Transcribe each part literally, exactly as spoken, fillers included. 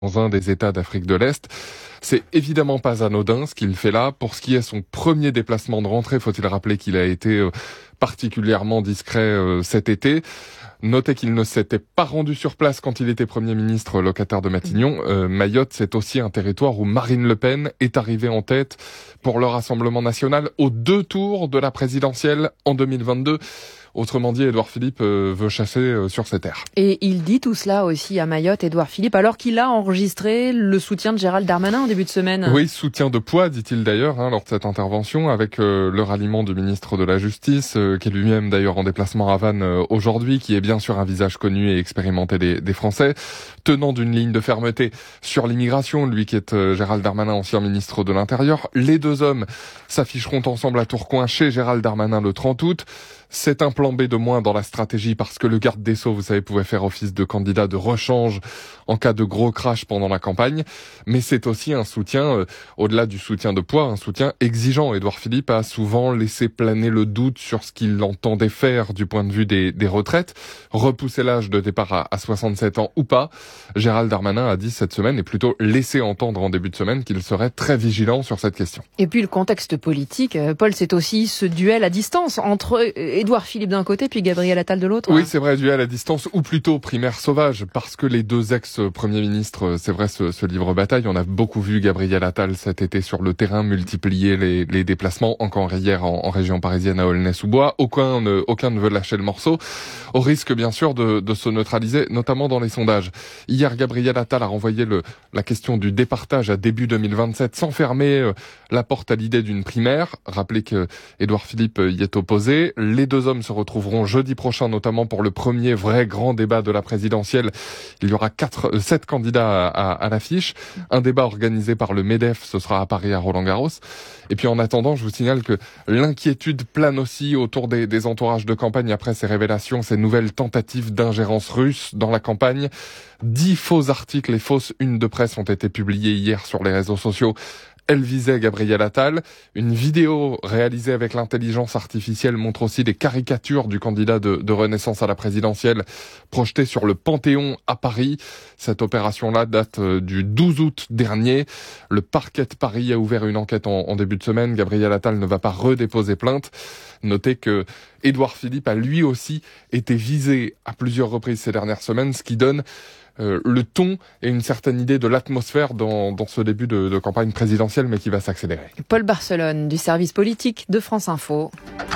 dans un des États d'Afrique de l'Est. C'est évidemment pas anodin ce qu'il fait là. Pour ce qui est son premier déplacement de rentrée, faut-il rappeler qu'il a été euh, particulièrement discret euh, cet été. Notez qu'il ne s'était pas rendu sur place quand il était Premier ministre locataire de Matignon. Euh, Mayotte, c'est aussi un territoire où Marine Le Pen est arrivée en tête pour le Rassemblement national aux deux tours de la présidentielle en deux mille vingt-deux. Autrement dit, Édouard Philippe euh, veut chasser euh, sur ses terres. Et il dit tout cela aussi à Mayotte, Édouard Philippe, alors qu'il a enregistré le soutien de Gérald Darmanin en début de semaine. Oui, soutien de poids, dit-il d'ailleurs, hein, lors de cette intervention, avec euh, le ralliement du ministre de la Justice, euh, qui est lui-même d'ailleurs en déplacement à Vannes euh, aujourd'hui, qui est bien sûr un visage connu et expérimenté des, des Français, tenant d'une ligne de fermeté sur l'immigration, lui qui est euh, Gérald Darmanin, ancien ministre de l'Intérieur. Les deux hommes s'afficheront ensemble à Tourcoing chez Gérald Darmanin le trente août. C'est un plan B de moins dans la stratégie parce que le garde des Sceaux, vous savez, pouvait faire office de candidat de rechange en cas de gros crash pendant la campagne. Mais c'est aussi un soutien, euh, au-delà du soutien de poids, un soutien exigeant. Édouard Philippe a souvent laissé planer le doute sur ce qu'il entendait faire du point de vue des, des retraites. Repousser l'âge de départ à, à soixante-sept ans ou pas. Gérald Darmanin a dit cette semaine, et plutôt laissé entendre en début de semaine, qu'il serait très vigilant sur cette question. Et puis le contexte politique, Paul, c'est aussi ce duel à distance entre Édouard Philippe d'un côté puis Gabriel Attal de l'autre. Oui, c'est vrai, duel à distance, ou plutôt primaire sauvage, parce que les deux ex-premiers ministres, c'est vrai, se, se livrent bataille. On a beaucoup vu Gabriel Attal cet été sur le terrain multiplier les, les déplacements, encore hier en, en région parisienne à Aulnay-sous-Bois. Aucun ne, aucun ne veut lâcher le morceau, au risque bien sûr de, de se neutraliser, notamment dans les sondages. Hier, Gabriel Attal a renvoyé le, la question du départage à début deux mille vingt-sept sans fermer euh, la porte à l'idée d'une primaire. Rappelez que Édouard Philippe y est opposé. Les deux hommes se retrouveront jeudi prochain, notamment pour le premier vrai grand débat de la présidentielle. Il y aura quatre, euh, sept candidats à, à, à l'affiche. Un débat organisé par le MEDEF, ce sera à Paris, à Roland-Garros. Et puis en attendant, je vous signale que l'inquiétude plane aussi autour des, des entourages de campagne après ces révélations, ces nouvelles tentatives d'ingérence russe dans la campagne. Dix faux articles et fausses unes de presse ont été publiés hier sur les réseaux sociaux. Elle visait Gabriel Attal. Une vidéo réalisée avec l'intelligence artificielle montre aussi des caricatures du candidat de, de Renaissance à la présidentielle projetées sur le Panthéon à Paris. Cette opération-là date du douze août dernier. Le parquet de Paris a ouvert une enquête en, en début de semaine. Gabriel Attal ne va pas redéposer plainte. Notez que Édouard Philippe a lui aussi été visé à plusieurs reprises ces dernières semaines, ce qui donne Euh, le ton et une certaine idée de l'atmosphère dans, dans ce début de, de campagne présidentielle, mais qui va s'accélérer. Paul Barcelone, du service politique de France Info.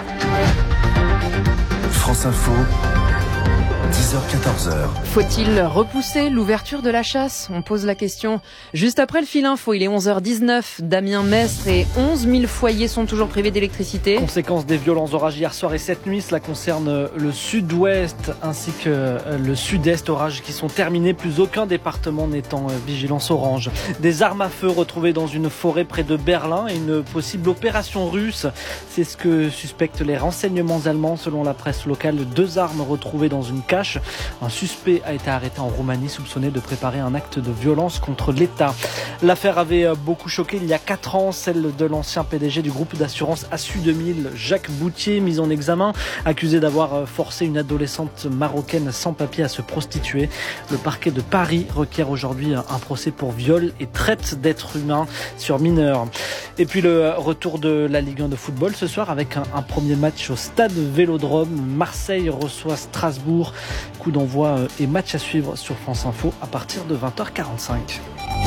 France Info, dix heures quatorze heures. Faut-il repousser l'ouverture de la chasse ? On pose la question juste après le fil info. Il est onze heures dix-neuf. Damien Mestre et onze mille foyers sont toujours privés d'électricité. Conséquence des violents orages hier soir et cette nuit, cela concerne le sud-ouest ainsi que le sud-est. Orages qui sont terminés, plus aucun département n'étant vigilance orange. Des armes à feu retrouvées dans une forêt près de Berlin et une possible opération russe. C'est ce que suspectent les renseignements allemands. Selon la presse locale, deux armes retrouvées dans une cache. Un suspect a été arrêté en Roumanie, soupçonné de préparer un acte de violence contre l'État. L'affaire avait beaucoup choqué il y a quatre ans, celle de l'ancien P D G du groupe d'assurance Assu deux mille, Jacques Boutier, mis en examen, accusé d'avoir forcé une adolescente marocaine sans papier à se prostituer. Le parquet de Paris requiert aujourd'hui un procès pour viol et traite d'êtres humains sur mineurs. Et puis le retour de la Ligue un de football ce soir avec un, un premier match au stade Vélodrome. Marseille reçoit Strasbourg. Coup d'envoi et match à suivre sur France Info à partir de vingt heures quarante-cinq.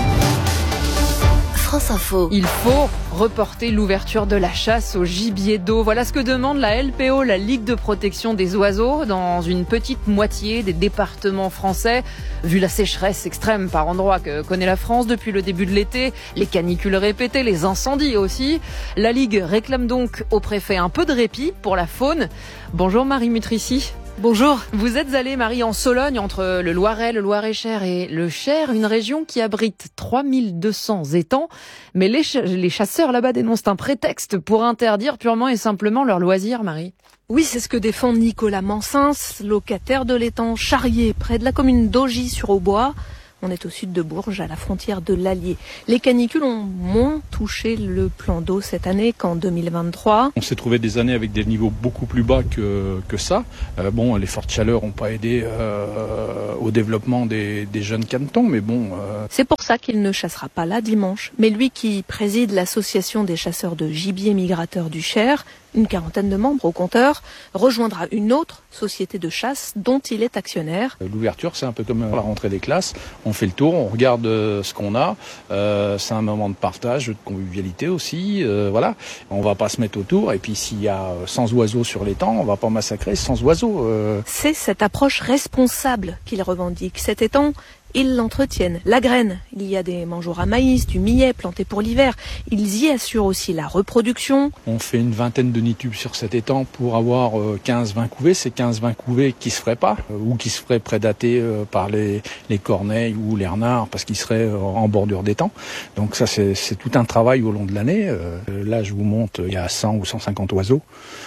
France Info. Il faut reporter l'ouverture de la chasse au gibier d'eau. Voilà ce que demande la L P O, la Ligue de protection des oiseaux, dans une petite moitié des départements français. Vu la sécheresse extrême par endroits que connaît la France depuis le début de l'été, les canicules répétées, les incendies aussi, la Ligue réclame donc au préfet un peu de répit pour la faune. Bonjour Marie Mutrici. Bonjour. Vous êtes allée, Marie, en Sologne, entre le Loiret, le Loir-et-Cher et le Cher, une région qui abrite trois mille deux cents étangs. Mais les, ch- les chasseurs là-bas dénoncent un prétexte pour interdire purement et simplement leurs loisirs, Marie. Oui, c'est ce que défend Nicolas Mansins, locataire de l'étang Charrier, près de la commune d'Augy-sur-Aubois. On est au sud de Bourges, à la frontière de l'Allier. Les canicules ont moins touché le plan d'eau cette année qu'en deux mille vingt-trois. On s'est trouvé des années avec des niveaux beaucoup plus bas que, que ça. Euh, bon, les fortes chaleurs n'ont pas aidé euh, au développement des, des jeunes canetons, mais bon... Euh... C'est pour ça qu'il ne chassera pas là dimanche. Mais lui qui préside l'association des chasseurs de gibier migrateurs du Cher, une quarantaine de membres au compteur, rejoindra une autre société de chasse dont il est actionnaire. L'ouverture, c'est un peu comme la rentrée des classes. On fait le tour, on regarde ce qu'on a. Euh, c'est un moment de partage, de convivialité aussi. Euh, voilà, on va pas se mettre autour. Et puis s'il y a cent oiseaux sur l'étang, on va pas massacrer cent oiseaux. Euh... C'est cette approche responsable qu'il revendique. Cet étang, ils l'entretiennent, la graine. Il y a des mangeoires à maïs, du millet planté pour l'hiver. Ils y assurent aussi la reproduction. On fait une vingtaine de nids tubes sur cet étang pour avoir quinze vingt couvées. C'est quinze vingt couvées qui se feraient pas ou qui se feraient prédater par les, les corneilles ou les renards parce qu'ils seraient en bordure d'étang. Donc ça, c'est, c'est tout un travail au long de l'année. Là, je vous montre, il y a cent ou cent cinquante oiseaux.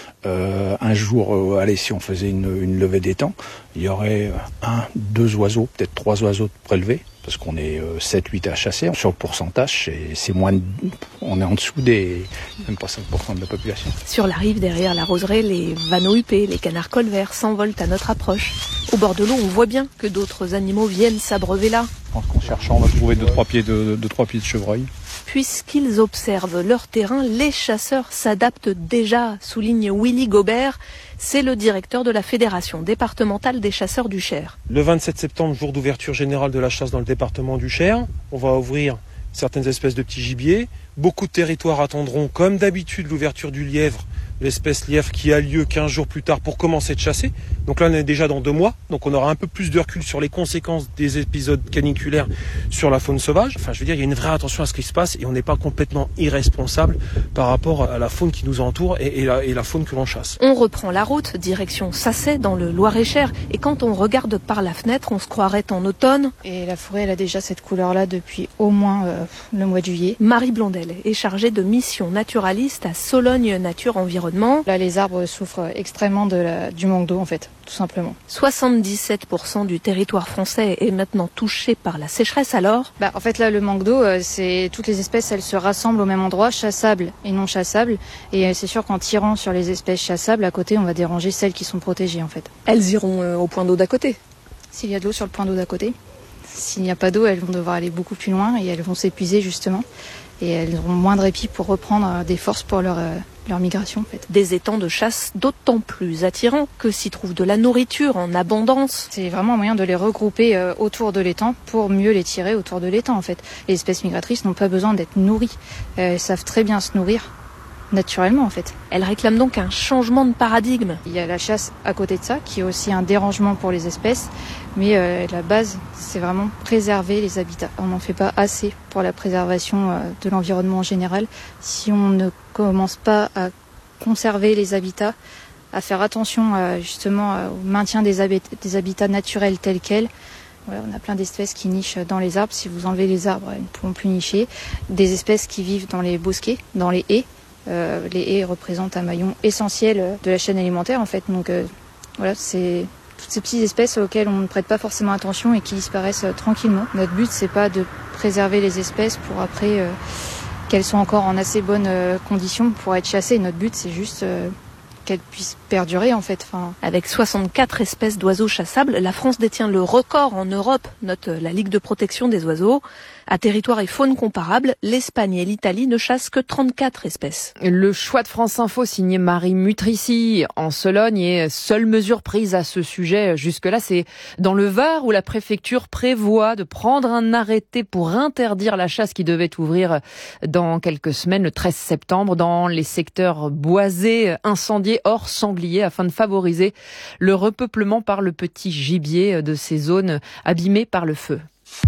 Euh, un jour, euh, allez, si on faisait une, une levée d'étang, il y aurait un, deux oiseaux, peut-être trois oiseaux de prélevés, parce qu'on est euh, sept huit à chasser. Sur le pourcentage, c'est, c'est moins de, on est en dessous des, même pas cinq pour cent de la population. Sur la rive, derrière la roseraie, les vanneaux huppés, les canards colverts s'envolent à notre approche. Au bord de l'eau, on voit bien que d'autres animaux viennent s'abreuver là. Je pense qu'en cherchant, on va trouver deux, trois pieds de, deux, trois pieds de chevreuil. Puisqu'ils observent leur terrain, les chasseurs s'adaptent déjà, souligne Willy Gobert. C'est le directeur de la Fédération départementale des chasseurs du Cher. Le vingt-sept septembre, jour d'ouverture générale de la chasse dans le département du Cher, on va ouvrir certaines espèces de petits gibiers. Beaucoup de territoires attendront, comme d'habitude, l'ouverture du lièvre, l'espèce lièvre qui a lieu quinze jours plus tard pour commencer de chasser. Donc là, on est déjà dans deux mois. Donc on aura un peu plus de recul sur les conséquences des épisodes caniculaires sur la faune sauvage. Enfin, je veux dire, il y a une vraie attention à ce qui se passe et on n'est pas complètement irresponsable par rapport à la faune qui nous entoure et, et, la, et la faune que l'on chasse. On reprend la route, direction Sacet, dans le Loir-et-Cher. Et quand on regarde par la fenêtre, on se croirait en automne. Et la forêt, elle a déjà cette couleur-là depuis au moins euh, le mois de juillet. Marie Blondel est chargée de mission naturaliste à Sologne Nature Environnement. Là, les arbres souffrent extrêmement de la, du manque d'eau, en fait, tout simplement. soixante-dix-sept pour cent du territoire français est maintenant touché par la sécheresse, alors bah, en fait, là, le manque d'eau, c'est toutes les espèces, elles se rassemblent au même endroit, chassables et non chassables. Et c'est sûr qu'en tirant sur les espèces chassables, à côté, on va déranger celles qui sont protégées, en fait. Elles iront euh, au point d'eau d'à côté. S'il y a de l'eau sur le point d'eau d'à côté. S'il n'y a pas d'eau, elles vont devoir aller beaucoup plus loin et elles vont s'épuiser, justement. Et elles auront moins de répit pour reprendre des forces pour leur, euh, leur migration, en fait. Des étangs de chasse d'autant plus attirants que s'y trouve de la nourriture en abondance. C'est vraiment un moyen de les regrouper euh, autour de l'étang pour mieux les tirer autour de l'étang, en fait. Les espèces migratrices n'ont pas besoin d'être nourries. Euh, elles savent très bien se nourrir naturellement, en fait. Elle réclame donc un changement de paradigme. Il y a la chasse à côté de ça, qui est aussi un dérangement pour les espèces, mais euh, la base, c'est vraiment préserver les habitats. On n'en fait pas assez pour la préservation euh, de l'environnement en général. Si on ne commence pas à conserver les habitats, à faire attention euh, justement euh, au maintien des, habit- des habitats naturels tels quels, voilà, on a plein d'espèces qui nichent dans les arbres. Si vous enlevez les arbres, elles ne pourront plus nicher. Des espèces qui vivent dans les bosquets, dans les haies. Euh, les haies représentent un maillon essentiel de la chaîne alimentaire, en fait. Donc euh, voilà, c'est toutes ces petites espèces auxquelles on ne prête pas forcément attention et qui disparaissent euh, tranquillement. Notre but, c'est pas de préserver les espèces pour après euh, qu'elles soient encore en assez bonnes euh, conditions pour être chassées. Notre but, c'est juste euh, qu'elles puissent perdurer, en fait. Enfin... Avec soixante-quatre espèces d'oiseaux chassables, la France détient le record en Europe, note la Ligue de protection des oiseaux. À territoire et faune comparables, l'Espagne et l'Italie ne chassent que trente-quatre espèces. Le choix de France Info signé Marie Mutrici en Sologne et seule mesure prise à ce sujet jusque-là, c'est dans le Var où la préfecture prévoit de prendre un arrêté pour interdire la chasse qui devait ouvrir dans quelques semaines, le treize septembre, dans les secteurs boisés, incendiés, hors sanglier, afin de favoriser le repeuplement par le petit gibier de ces zones abîmées par le feu.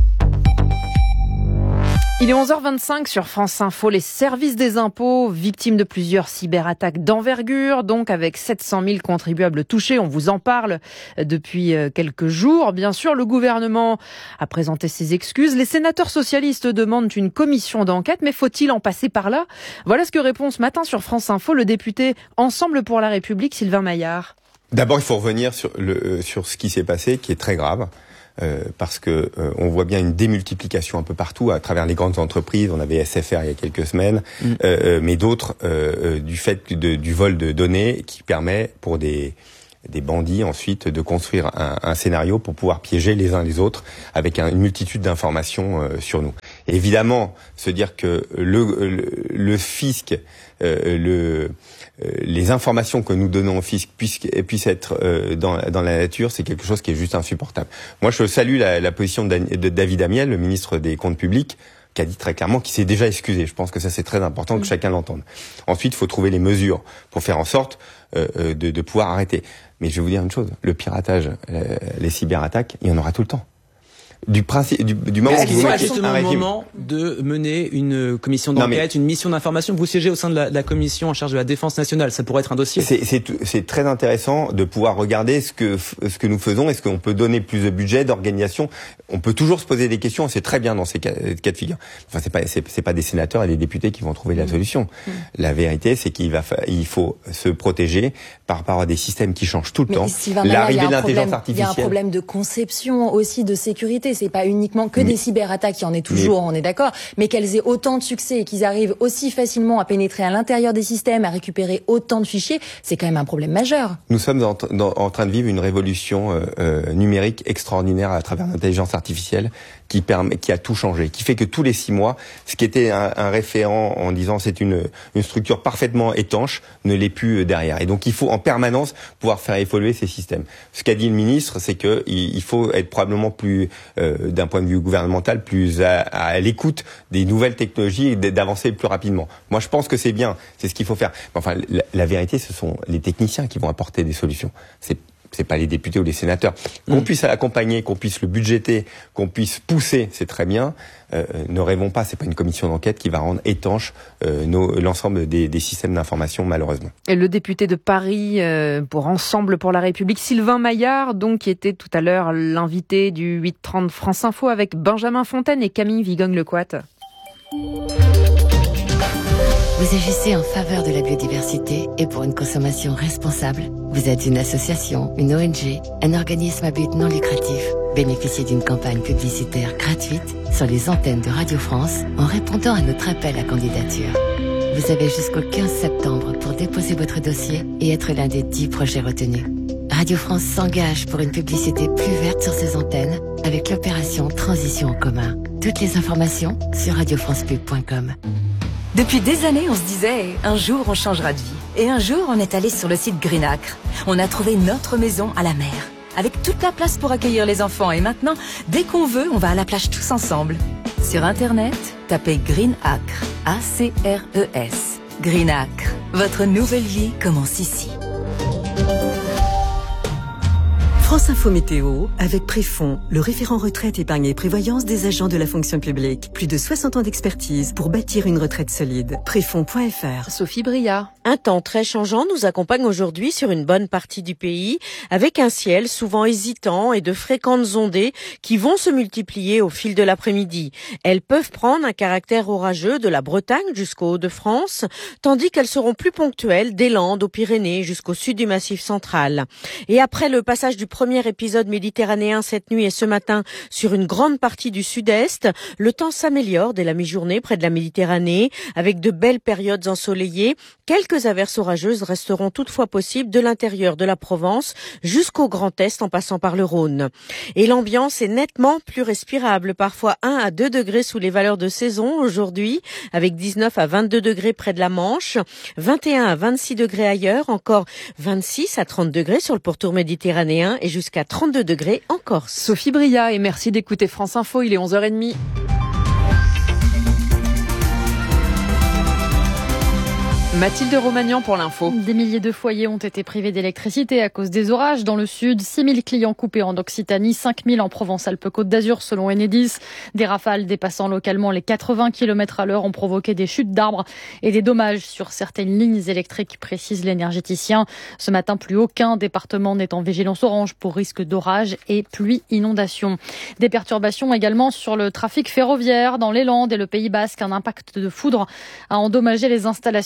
Il est onze heures vingt-cinq sur France Info. Les services des impôts, victimes de plusieurs cyberattaques d'envergure, donc avec sept cent mille contribuables touchés. On vous en parle depuis quelques jours. Bien sûr, le gouvernement a présenté ses excuses. Les sénateurs socialistes demandent une commission d'enquête, mais faut-il en passer par là? Voilà ce que répond ce matin sur France Info le député Ensemble pour la République, Sylvain Maillard. D'abord, il faut revenir sur, le, sur ce qui s'est passé, qui est très grave. euh, parce que euh, on voit bien une démultiplication un peu partout à travers les grandes entreprises. On avait S F R il y a quelques semaines, mmh. euh, mais d'autres euh, du fait de, du vol de données qui permet pour des des bandits ensuite de construire un, un scénario pour pouvoir piéger les uns les autres avec un, une multitude d'informations euh, sur nous. Et évidemment, se dire que le, le, le fisc, euh, le, euh, les informations que nous donnons au fisc puissent, puissent être euh, dans, dans la nature, c'est quelque chose qui est juste insupportable. Moi, je salue la, la position de, de David Amiel, le ministre des Comptes publics, qui a dit très clairement qu'il s'est déjà excusé. Je pense que ça, c'est très important que mmh. chacun l'entende. Ensuite, il faut trouver les mesures pour faire en sorte euh, de, de pouvoir arrêter. Mais je vais vous dire une chose, le piratage, euh, les cyberattaques, il y en aura tout le temps. Du principe, du, du moment où vous mettez justement un régime... le moment de mener une commission d'enquête, mais... une mission d'information. Vous siégez au sein de la, de la commission en charge de la défense nationale. Ça pourrait être un dossier. C'est, c'est, c'est très intéressant de pouvoir regarder ce que ce que nous faisons. Est-ce qu'on peut donner plus de budget, d'organisation? On peut toujours se poser des questions. C'est très bien dans ces cas, cas de figure. Enfin, c'est pas c'est, c'est pas des sénateurs et des députés qui vont trouver la solution. Mmh. La vérité, c'est qu'il va il faut se protéger par rapport à des systèmes qui changent tout le mais temps. Sylvain, l'arrivée de l'intelligence problème, artificielle. Il y a un problème de conception aussi de sécurité. C'est pas uniquement que mais, des cyberattaques, il y en est toujours, mais, on est d'accord, mais qu'elles aient autant de succès et qu'ils arrivent aussi facilement à pénétrer à l'intérieur des systèmes, à récupérer autant de fichiers, c'est quand même un problème majeur. Nous sommes en, dans, en train de vivre une révolution euh, euh, numérique extraordinaire à travers l'intelligence artificielle qui permet, qui a tout changé, qui fait que tous les six mois, ce qui était un, un référent en disant c'est une, une structure parfaitement étanche, ne l'est plus derrière. Et donc il faut en permanence pouvoir faire évoluer ces systèmes. Ce qu'a dit le ministre, c'est que il, il faut être probablement plus, euh, d'un point de vue gouvernemental, plus à, à l'écoute des nouvelles technologies et d'avancer plus rapidement. Moi, je pense que c'est bien, c'est ce qu'il faut faire. Enfin, la, la vérité, ce sont les techniciens qui vont apporter des solutions. C'est c'est pas les députés ou les sénateurs. Qu'on mmh. puisse l'accompagner, qu'on puisse le budgéter, qu'on puisse pousser, c'est très bien. Euh, ne rêvons pas, c'est pas une commission d'enquête qui va rendre étanche euh, nos, l'ensemble des, des systèmes d'information, malheureusement. Et le député de Paris euh, pour Ensemble pour la République, Sylvain Maillard, donc qui était tout à l'heure l'invité du huit trente France Info avec Benjamin Fontaine et Camille Vigogne-Lecoat. Vous agissez en faveur de la biodiversité et pour une consommation responsable. Vous êtes une association, une O N G, un organisme à but non lucratif. Bénéficiez d'une campagne publicitaire gratuite sur les antennes de Radio France en répondant à notre appel à candidature. Vous avez jusqu'au quinze septembre pour déposer votre dossier et être l'un des dix projets retenus. Radio France s'engage pour une publicité plus verte sur ses antennes avec l'opération Transition en commun. Toutes les informations sur radio france pub point com. Depuis des années, on se disait, un jour on changera de vie. Et un jour, on est allé sur le site Greenacre. On a trouvé notre maison à la mer, avec toute la place pour accueillir les enfants. Et maintenant, dès qu'on veut, on va à la plage tous ensemble. Sur Internet, tapez Greenacre, A C R E S. Greenacre, votre nouvelle vie commence ici. France Info Météo, avec Préfond, le référent retraite, épargne et prévoyance des agents de la fonction publique. Plus de soixante ans d'expertise pour bâtir une retraite solide. Préfond point F R. Sophie Bria. Un temps très changeant nous accompagne aujourd'hui sur une bonne partie du pays, avec un ciel souvent hésitant et de fréquentes ondées qui vont se multiplier au fil de l'après-midi. Elles peuvent prendre un caractère orageux de la Bretagne jusqu'au Hauts-de-France, tandis qu'elles seront plus ponctuelles des Landes aux Pyrénées jusqu'au sud du Massif central. Et après le passage du premier épisode méditerranéen cette nuit et ce matin sur une grande partie du sud-est, le temps s'améliore dès la mi-journée près de la Méditerranée avec de belles périodes ensoleillées. Quelques averses orageuses resteront toutefois possibles de l'intérieur de la Provence jusqu'au Grand Est en passant par le Rhône. Et l'ambiance est nettement plus respirable, parfois un à deux degrés sous les valeurs de saison aujourd'hui, avec dix-neuf à vingt-deux degrés près de la Manche, vingt et un à vingt-six degrés ailleurs, encore vingt-six à trente degrés sur le pourtour méditerranéen et jusqu'à trente-deux degrés en Corse. Sophie Bria, et merci d'écouter France Info, il est onze heures trente. Mathilde Romagnan pour l'info. Des milliers de foyers ont été privés d'électricité à cause des orages dans le sud. six mille clients coupés en Occitanie, cinq mille en Provence-Alpes-Côte d'Azur selon Enedis. Des rafales dépassant localement les quatre-vingts kilomètres à l'heure ont provoqué des chutes d'arbres et des dommages sur certaines lignes électriques, précise l'énergéticien. Ce matin, plus aucun département n'est en vigilance orange pour risque d'orage et pluie inondation. Des perturbations également sur le trafic ferroviaire dans les Landes et le Pays Basque. Un impact de foudre a endommagé les installations, ce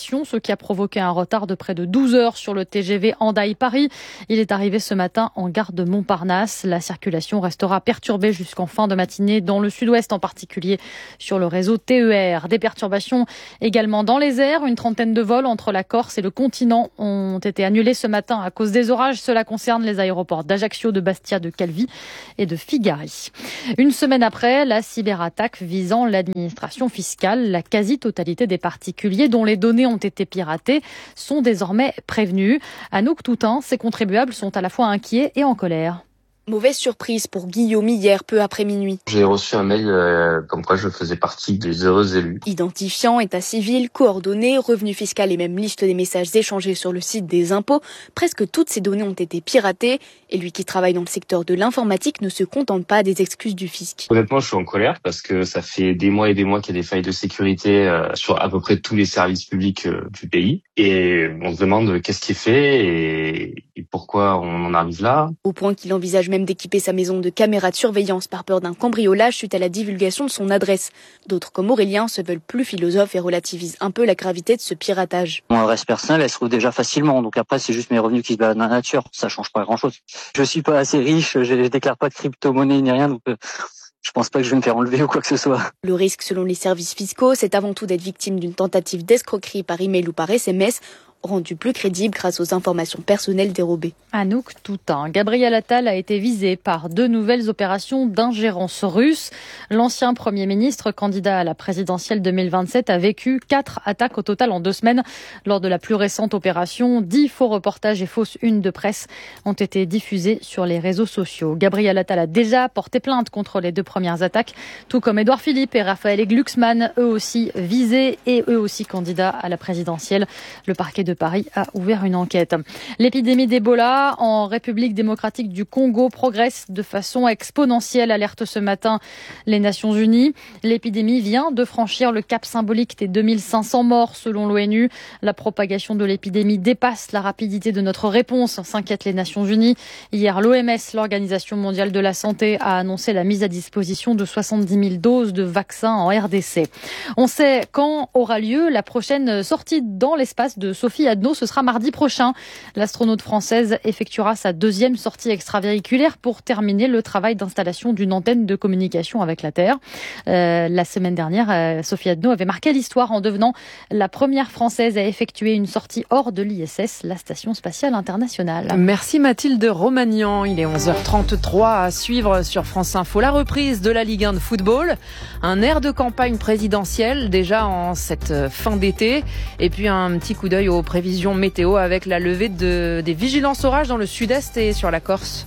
qui a provoqué un retard de près de douze heures sur le T G V Hendaye-Paris. Il est arrivé ce matin en gare de Montparnasse. La circulation restera perturbée jusqu'en fin de matinée dans le sud-ouest, en particulier sur le réseau T E R. Des perturbations également dans les airs. Une trentaine de vols entre la Corse et le continent ont été annulés ce matin à cause des orages. Cela concerne les aéroports d'Ajaccio, de Bastia, de Calvi et de Figari. Une semaine après la cyberattaque visant l'administration fiscale, la quasi-totalité des particuliers dont les données ont été piratées sont désormais prévenus. Anouk Toutain, ces contribuables sont à la fois inquiets et en colère. Mauvaise surprise pour Guillaume hier, peu après minuit. J'ai reçu un mail euh, comme quoi je faisais partie des heureux élus. Identifiant, état civil, coordonnées, revenu fiscal et même liste des messages échangés sur le site des impôts, presque toutes ces données ont été piratées. Et lui qui travaille dans le secteur de l'informatique ne se contente pas des excuses du fisc. Honnêtement, je suis en colère parce que ça fait des mois et des mois qu'il y a des failles de sécurité euh, sur à peu près tous les services publics euh, du pays. Et on se demande qu'est-ce qui est fait et, et pourquoi on en arrive là. Au point qu'il envisage même d'équiper sa maison de caméras de surveillance par peur d'un cambriolage suite à la divulgation de son adresse. D'autres comme Aurélien se veulent plus philosophes et relativisent un peu la gravité de ce piratage. Mon adresse personnelle, elle se trouve déjà facilement, donc après c'est juste mes revenus qui se baladent dans la nature, ça change pas grand-chose. Je suis pas assez riche, je, je déclare pas de crypto-monnaie ni rien, donc euh, je pense pas que je vais me faire enlever ou quoi que ce soit. Le risque selon les services fiscaux, c'est avant tout d'être victime d'une tentative d'escroquerie par email ou par S M S, rendu plus crédible grâce aux informations personnelles dérobées. Anouk Toutain. Gabriel Attal a été visé par deux nouvelles opérations d'ingérence russe. L'ancien Premier ministre, candidat à la présidentielle deux mille vingt-sept, a vécu quatre attaques au total en deux semaines. Lors de la plus récente opération, dix faux reportages et fausses unes de presse ont été diffusés sur les réseaux sociaux. Gabriel Attal a déjà porté plainte contre les deux premières attaques, tout comme Édouard Philippe et Raphaël Glucksmann, eux aussi visés et eux aussi candidats à la présidentielle. Le parquet de Paris a ouvert une enquête. L'épidémie d'Ebola en République démocratique du Congo progresse de façon exponentielle, alerte ce matin les Nations Unies. L'épidémie vient de franchir le cap symbolique des deux mille cinq cents morts selon l'ONU. La propagation de l'épidémie dépasse la rapidité de notre réponse, s'inquiètent les Nations Unies. Hier, l'O M S, l'Organisation mondiale de la santé, a annoncé la mise à disposition de soixante-dix mille doses de vaccins en R D C. On sait quand aura lieu la prochaine sortie dans l'espace de Sophie Adno, ce sera mardi prochain. L'astronaute française effectuera sa deuxième sortie extravéhiculaire pour terminer le travail d'installation d'une antenne de communication avec la Terre. Euh, la semaine dernière, euh, Sophie Adno avait marqué l'histoire en devenant la première française à effectuer une sortie hors de l'I S S, la Station spatiale internationale. Merci Mathilde Romagnan. Il est onze heures trente-trois à suivre sur France Info la reprise de la Ligue un de football. Un air de campagne présidentielle déjà en cette fin d'été. Et puis un petit coup d'œil aux prévisions météo avec la levée de, des vigilances orages dans le sud-est et sur la Corse.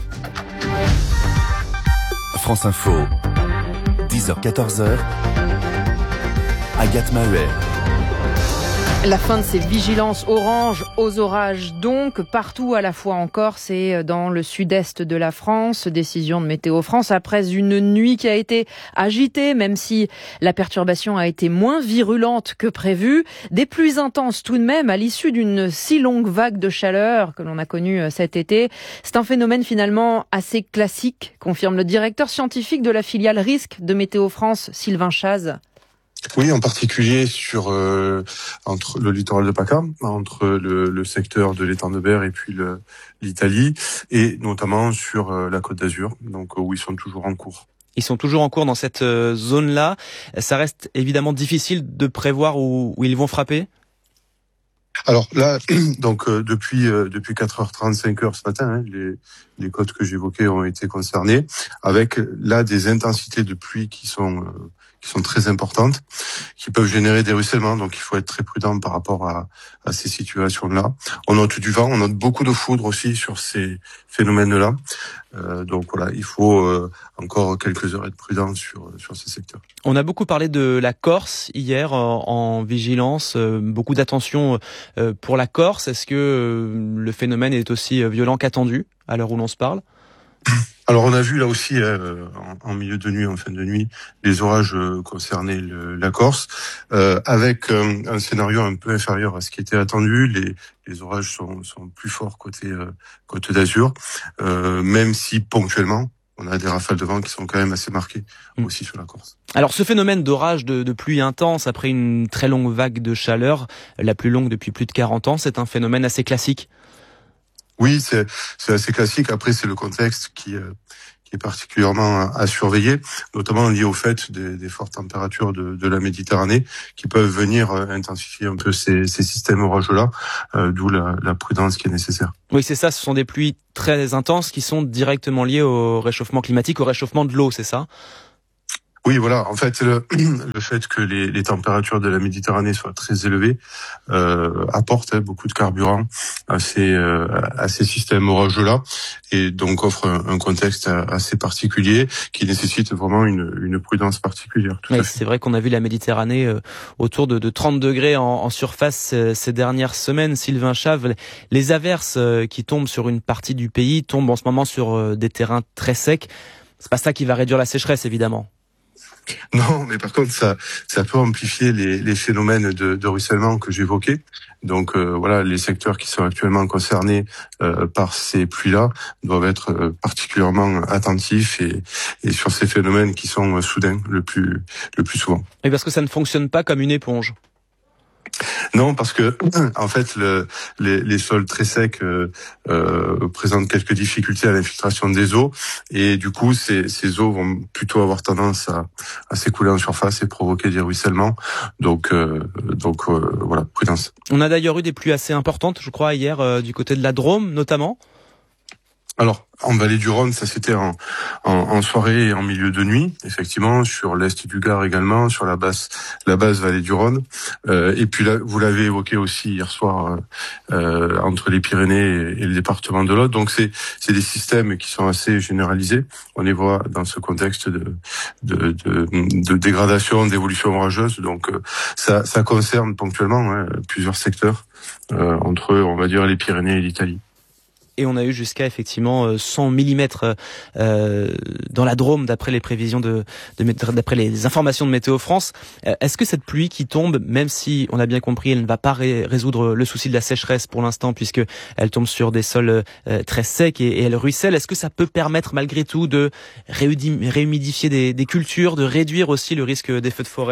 France Info, dix heures quatorze, Agathe Maheuer. La fin de ces vigilances orange aux orages donc partout à la fois en Corse et dans le sud-est de la France. Décision de Météo France après une nuit qui a été agitée, même si la perturbation a été moins virulente que prévu. Des pluies intenses tout de même à l'issue d'une si longue vague de chaleur que l'on a connue cet été. C'est un phénomène finalement assez classique, confirme le directeur scientifique de la filiale risque de Météo France, Sylvain Chaz. Oui, en particulier sur euh, entre le littoral de PACA, entre le, le secteur de l'étang de Berre et puis le, l'Italie, et notamment sur euh, la Côte d'Azur, donc où ils sont toujours en cours. Ils sont toujours en cours dans cette euh, zone-là. Ça reste évidemment difficile de prévoir où, où ils vont frapper. Alors là, donc euh, depuis euh, depuis quatre heures trente, cinq heures ce matin, hein, les les côtes que j'évoquais ont été concernées, avec là des intensités de pluie qui sont euh, qui sont très importantes, qui peuvent générer des ruissellements. Donc il faut être très prudent par rapport à à ces situations-là. On note du vent, on note beaucoup de foudre aussi sur ces phénomènes-là. Euh, donc voilà, il faut euh, encore quelques heures être prudent sur sur ces secteurs. On a beaucoup parlé de la Corse hier en, en vigilance, euh, beaucoup d'attention euh, pour la Corse. Est-ce que euh, le phénomène est aussi violent qu'attendu à l'heure où l'on se parle ? Alors on a vu là aussi euh, en, en milieu de nuit, en fin de nuit, les orages euh, concernaient le, la Corse, euh, avec euh, un scénario un peu inférieur à ce qui était attendu. Les, les orages sont, sont plus forts côté euh, Côte d'Azur, euh, même si ponctuellement on a des rafales de vent qui sont quand même assez marquées mmh. aussi sur la Corse. Alors ce phénomène d'orage, de, de pluie intense après une très longue vague de chaleur, la plus longue depuis plus de quarante ans, c'est un phénomène assez classique. Oui, c'est, c'est assez classique. Après, c'est le contexte qui, euh, qui est particulièrement à, à surveiller, notamment lié au fait des, des fortes températures de, de la Méditerranée qui peuvent venir euh, intensifier un peu ces, ces systèmes orageux-là, euh, d'où la, la prudence qui est nécessaire. Oui, c'est ça, ce sont des pluies très intenses qui sont directement liées au réchauffement climatique, au réchauffement de l'eau, c'est ça ? Oui, voilà. En fait, le, le fait que les, les températures de la Méditerranée soient très élevées euh, apporte hein, beaucoup de carburant à ces, euh, à ces systèmes orageux-là, et donc offre un, un contexte assez particulier qui nécessite vraiment une, une prudence particulière. Tout oui, à fait. C'est vrai qu'on a vu la Méditerranée euh, autour de, de trente degrés en, en surface euh, ces dernières semaines. Sylvain Chave, les averses euh, qui tombent sur une partie du pays tombent en ce moment sur euh, des terrains très secs. C'est pas ça qui va réduire la sécheresse, évidemment. Non, mais par contre, ça, ça peut amplifier les, les phénomènes de, de ruissellement que j'évoquais. Donc euh, voilà, les secteurs qui sont actuellement concernés euh, par ces pluies-là doivent être euh, particulièrement attentifs et, et sur ces phénomènes qui sont euh, soudains le plus, le plus souvent. Et parce que ça ne fonctionne pas comme une éponge. Non, parce que en fait, le, les, les sols très secs euh, euh, présentent quelques difficultés à l'infiltration des eaux, et du coup, ces, ces eaux vont plutôt avoir tendance à, à s'écouler en surface et provoquer des ruissellements. Donc, euh, donc euh, voilà, prudence. On a d'ailleurs eu des pluies assez importantes, je crois, hier euh, du côté de la Drôme, notamment. Alors, en vallée du Rhône, ça c'était en, en, en soirée et en milieu de nuit, effectivement, sur l'est du Gard également, sur la basse, la basse vallée du Rhône. Euh, et puis là, vous l'avez évoqué aussi hier soir, euh, entre les Pyrénées et, et le département de l'Aude. Donc c'est, c'est des systèmes qui sont assez généralisés. On les voit dans ce contexte de, de, de, de dégradation, d'évolution orageuse. Donc euh, ça, ça concerne ponctuellement hein, plusieurs secteurs, euh, entre, on va dire, les Pyrénées et l'Italie. Et on a eu jusqu'à effectivement cent millimètres euh, dans la Drôme, d'après les prévisions de, de d'après les informations de Météo France. Est-ce que cette pluie qui tombe, même si on a bien compris, elle ne va pas ré- résoudre le souci de la sécheresse pour l'instant, puisque elle tombe sur des sols euh, très secs et, et elle ruisselle, est-ce que ça peut permettre malgré tout de réhudi- réhumidifier des, des cultures, de réduire aussi le risque des feux de forêt ?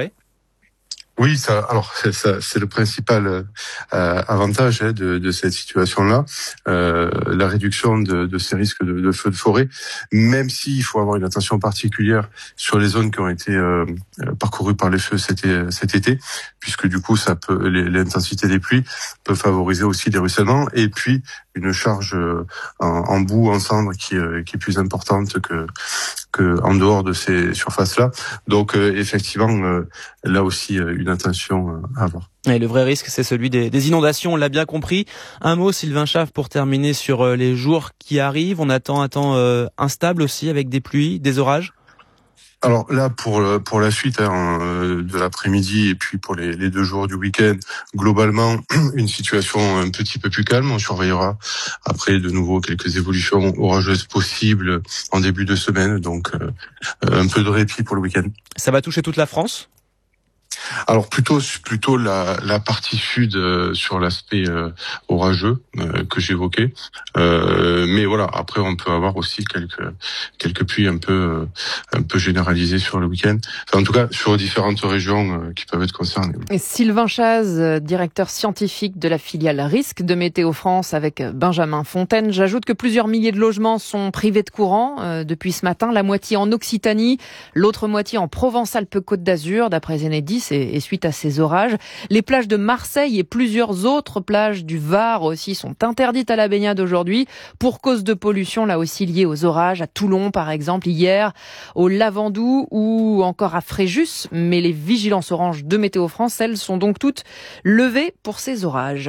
Oui, ça. Alors, c'est, ça, c'est le principal euh, avantage hein, de, de cette situation-là, euh, la réduction de, de ces risques de, de feux de forêt. Même s'il faut avoir une attention particulière sur les zones qui ont été euh, parcourues par les feux cet, cet été, puisque du coup, ça peut, les, l'intensité des pluies peut favoriser aussi des ruissellements, et puis une charge en, en boue, en cendre, qui, qui est plus importante que que en dehors de ces surfaces-là. Donc, euh, effectivement, euh, là aussi, euh, une attention à avoir. Et le vrai risque, c'est celui des, des inondations, on l'a bien compris. Un mot, Sylvain Chave, pour terminer sur euh, les jours qui arrivent. On attend un temps euh, instable aussi, avec des pluies, des orages. Alors là, pour pour la suite hein, de l'après-midi et puis pour les, les deux jours du week-end, globalement, une situation un petit peu plus calme. On surveillera après de nouveau quelques évolutions orageuses possibles en début de semaine, donc euh, un peu de répit pour le week-end. Ça va toucher toute la France ? Alors plutôt plutôt la, la partie sud euh, sur l'aspect euh, orageux euh, que j'évoquais, euh, mais voilà, après on peut avoir aussi quelques quelques pluies un peu euh, un peu généralisées sur le week-end, enfin, en tout cas sur différentes régions euh, qui peuvent être concernées. Et Sylvain Chaz, directeur scientifique de la filiale Risque de Météo France avec Benjamin Fontaine. J'ajoute que plusieurs milliers de logements sont privés de courant euh, depuis ce matin, la moitié en Occitanie, l'autre moitié en Provence-Alpes-Côte d'Azur d'après Enedis. Et, et suite à ces orages, les plages de Marseille et plusieurs autres plages du Var aussi sont interdites à la baignade aujourd'hui pour cause de pollution, là aussi liée aux orages, à Toulon par exemple hier, au Lavandou ou encore à Fréjus. Mais les vigilances oranges de Météo France, elles, sont donc toutes levées pour ces orages.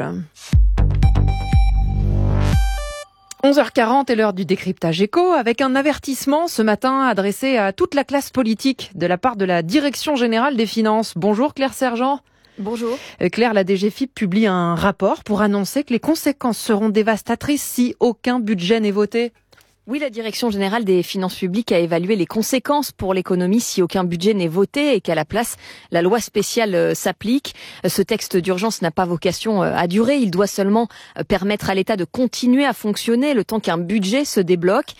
onze heures quarante est l'heure du décryptage éco avec un avertissement ce matin adressé à toute la classe politique de la part de la Direction Générale des Finances. Bonjour Claire Sergent. Bonjour. Claire, la D G F I P publie un rapport pour annoncer que les conséquences seront dévastatrices si aucun budget n'est voté. Oui, la Direction Générale des Finances Publiques a évalué les conséquences pour l'économie si aucun budget n'est voté et qu'à la place, la loi spéciale s'applique. Ce texte d'urgence n'a pas vocation à durer. Il doit seulement permettre à l'État de continuer à fonctionner le temps qu'un budget se débloque.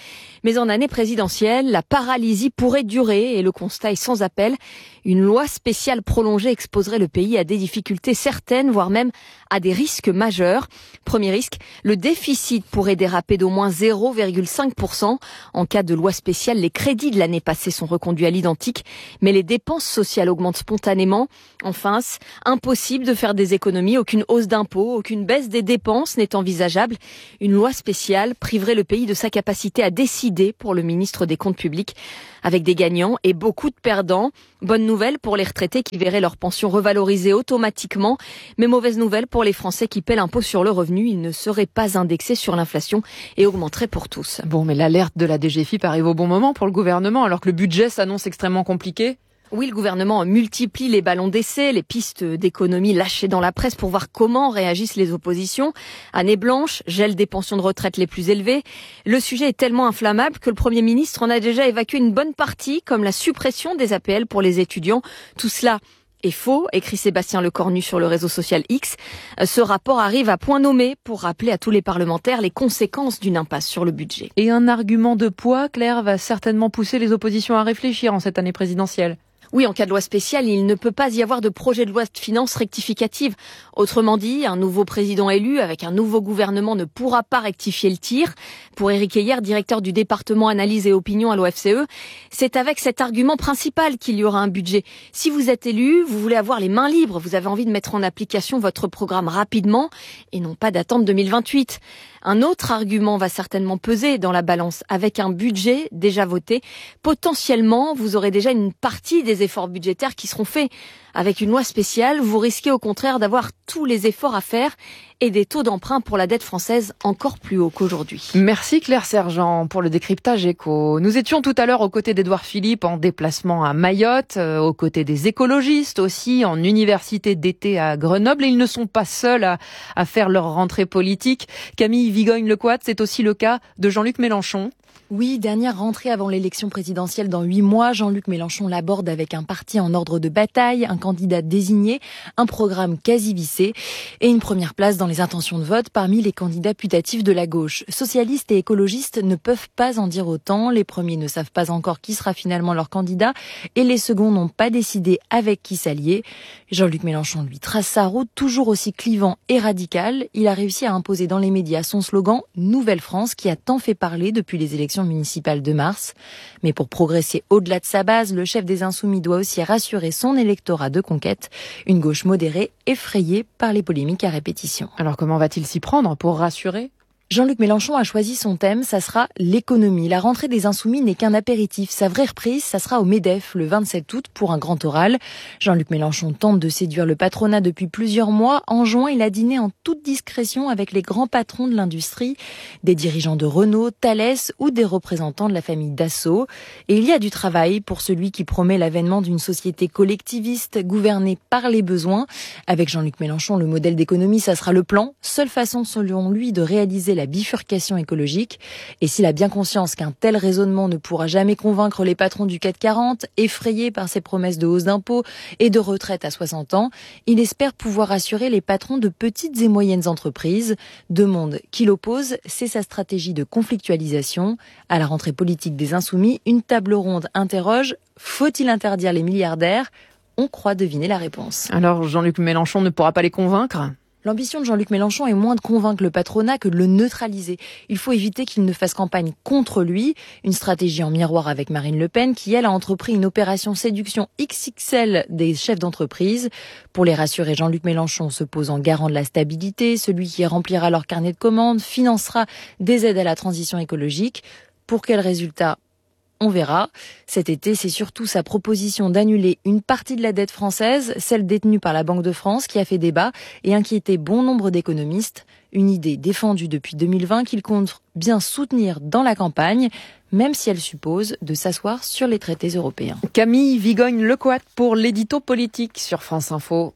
Mais en année présidentielle, la paralysie pourrait durer et le constat est sans appel. Une loi spéciale prolongée exposerait le pays à des difficultés certaines, voire même à des risques majeurs. Premier risque, le déficit pourrait déraper d'au moins zéro virgule cinq pour cent. En cas de loi spéciale, les crédits de l'année passée sont reconduits à l'identique, mais les dépenses sociales augmentent spontanément. Enfin, impossible de faire des économies, aucune hausse d'impôts, aucune baisse des dépenses n'est envisageable. Une loi spéciale priverait le pays de sa capacité à décider pour le ministre des Comptes publics, avec des gagnants et beaucoup de perdants. Bonne nouvelle pour les retraités qui verraient leur pension revalorisée automatiquement, mais mauvaise nouvelle pour les Français qui paient l'impôt sur le revenu. Il ne serait pas indexé sur l'inflation et augmenterait pour tous. Bon, mais l'alerte de la D G F I P arrive au bon moment pour le gouvernement, alors que le budget s'annonce extrêmement compliqué. Oui, le gouvernement multiplie les ballons d'essai, les pistes d'économie lâchées dans la presse pour voir comment réagissent les oppositions. Année blanche, gel des pensions de retraite les plus élevées. Le sujet est tellement inflammable que le Premier ministre en a déjà évacué une bonne partie, comme la suppression des A P L pour les étudiants. Tout cela est faux, écrit Sébastien Lecornu sur le réseau social X. Ce rapport arrive à point nommé pour rappeler à tous les parlementaires les conséquences d'une impasse sur le budget. Et un argument de poids, Claire, va certainement pousser les oppositions à réfléchir en cette année présidentielle. Oui, en cas de loi spéciale, il ne peut pas y avoir de projet de loi de finances rectificative. Autrement dit, un nouveau président élu avec un nouveau gouvernement ne pourra pas rectifier le tir. Pour Éric Heyer, directeur du département analyse et opinion à l'O F C E, c'est avec cet argument principal qu'il y aura un budget. Si vous êtes élu, vous voulez avoir les mains libres, vous avez envie de mettre en application votre programme rapidement et non pas d'attendre deux mille vingt-huit. Un autre argument va certainement peser dans la balance. Avec un budget déjà voté, potentiellement, vous aurez déjà une partie des efforts budgétaires qui seront faits. Avec une loi spéciale, vous risquez au contraire d'avoir tous les efforts à faire et des taux d'emprunt pour la dette française encore plus hauts qu'aujourd'hui. Merci Claire Sergent pour le décryptage éco. Nous étions tout à l'heure aux côtés d'Édouard Philippe en déplacement à Mayotte, euh, aux côtés des écologistes aussi en université d'été à Grenoble. Et ils ne sont pas seuls à, à faire leur rentrée politique. Camille Vigogne-Lecoat, c'est aussi le cas de Jean-Luc Mélenchon. Oui, dernière rentrée avant l'élection présidentielle dans huit mois, Jean-Luc Mélenchon l'aborde avec un parti en ordre de bataille, un candidat désigné, un programme quasi vissé et une première place dans les intentions de vote parmi les candidats putatifs de la gauche. Socialistes et écologistes ne peuvent pas en dire autant, les premiers ne savent pas encore qui sera finalement leur candidat et les seconds n'ont pas décidé avec qui s'allier. Jean-Luc Mélenchon lui trace sa route, toujours aussi clivant et radical. Il a réussi à imposer dans les médias son slogan « Nouvelle France » qui a tant fait parler depuis les élections municipale de mars. Mais pour progresser au-delà de sa base, le chef des Insoumis doit aussi rassurer son électorat de conquête, une gauche modérée effrayée par les polémiques à répétition. Alors comment va-t-il s'y prendre pour rassurer ? Jean-Luc Mélenchon a choisi son thème, ça sera l'économie. La rentrée des Insoumis n'est qu'un apéritif. Sa vraie reprise, ça sera au MEDEF le vingt-sept août pour un grand oral. Jean-Luc Mélenchon tente de séduire le patronat depuis plusieurs mois. En juin, il a dîné en toute discrétion avec les grands patrons de l'industrie, des dirigeants de Renault, Thales ou des représentants de la famille Dassault. Et il y a du travail pour celui qui promet l'avènement d'une société collectiviste gouvernée par les besoins. Avec Jean-Luc Mélenchon, le modèle d'économie, ça sera le plan. Seule façon, selon lui, de réaliser la la bifurcation écologique. Et s'il a bien conscience qu'un tel raisonnement ne pourra jamais convaincre les patrons du C A C quarante, effrayés par ses promesses de hausse d'impôts et de retraite à soixante ans, il espère pouvoir rassurer les patrons de petites et moyennes entreprises. Deux mondes qu'il oppose, c'est sa stratégie de conflictualisation. À la rentrée politique des Insoumis, une table ronde interroge « Faut-il interdire les milliardaires ?» On croit deviner la réponse. Alors Jean-Luc Mélenchon ne pourra pas les convaincre ? L'ambition de Jean-Luc Mélenchon est moins de convaincre le patronat que de le neutraliser. Il faut éviter qu'il ne fasse campagne contre lui. Une stratégie en miroir avec Marine Le Pen qui, elle, a entrepris une opération séduction X X L des chefs d'entreprise. Pour les rassurer, Jean-Luc Mélenchon se pose en garant de la stabilité. Celui qui remplira leur carnet de commandes financera des aides à la transition écologique. Pour quel résultat ? On verra. Cet été, c'est surtout sa proposition d'annuler une partie de la dette française, celle détenue par la Banque de France, qui a fait débat et inquiété bon nombre d'économistes. Une idée défendue depuis deux mille vingt qu'il compte bien soutenir dans la campagne, même si elle suppose de s'asseoir sur les traités européens. Camille Vigogne-Lecoat pour l'édito politique sur France Info.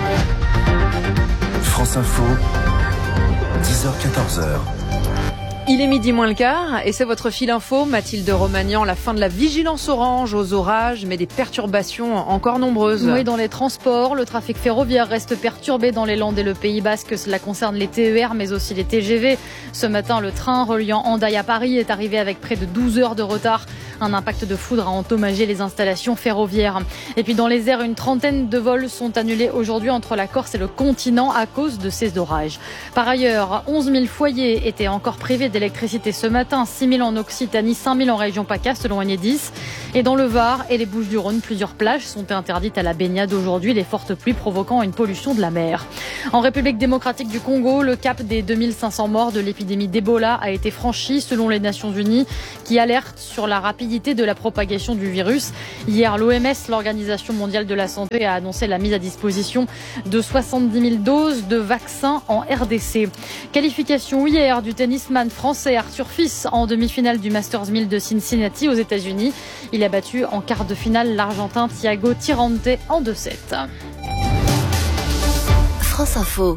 France Info, dix heures quatorze heures. Il est midi moins le quart et c'est votre fil info, Mathilde Romagnan, la fin de la vigilance orange aux orages, mais des perturbations encore nombreuses. Oui, dans les transports, le trafic ferroviaire reste perturbé dans les Landes et le Pays Basque. Cela concerne les T E R, mais aussi les T G V. Ce matin, le train reliant Hendaye à Paris est arrivé avec près de douze heures de retard. Un impact de foudre a endommagé les installations ferroviaires. Et puis dans les airs, une trentaine de vols sont annulés aujourd'hui entre la Corse et le continent à cause de ces orages. Par ailleurs, onze mille foyers étaient encore privés d'électricité ce matin, six mille en Occitanie, cinq mille en région PACA selon Enedis. Et dans le Var et les Bouches-du-Rhône, plusieurs plages sont interdites à la baignade aujourd'hui, les fortes pluies provoquant une pollution de la mer. En République démocratique du Congo, le cap des deux mille cinq cents morts de l'épidémie d'Ebola a été franchi selon les Nations Unies qui alertent sur la rapidité de la propagation du virus. Hier, l'O M S, l'Organisation mondiale de la santé, a annoncé la mise à disposition de soixante-dix mille doses de vaccins en R D C. Qualification hier du tennisman français Arthur Fils en demi-finale du Masters mille de Cincinnati aux États-Unis. Il a battu en quart de finale l'Argentin Thiago Tirante en deux sept. France Info.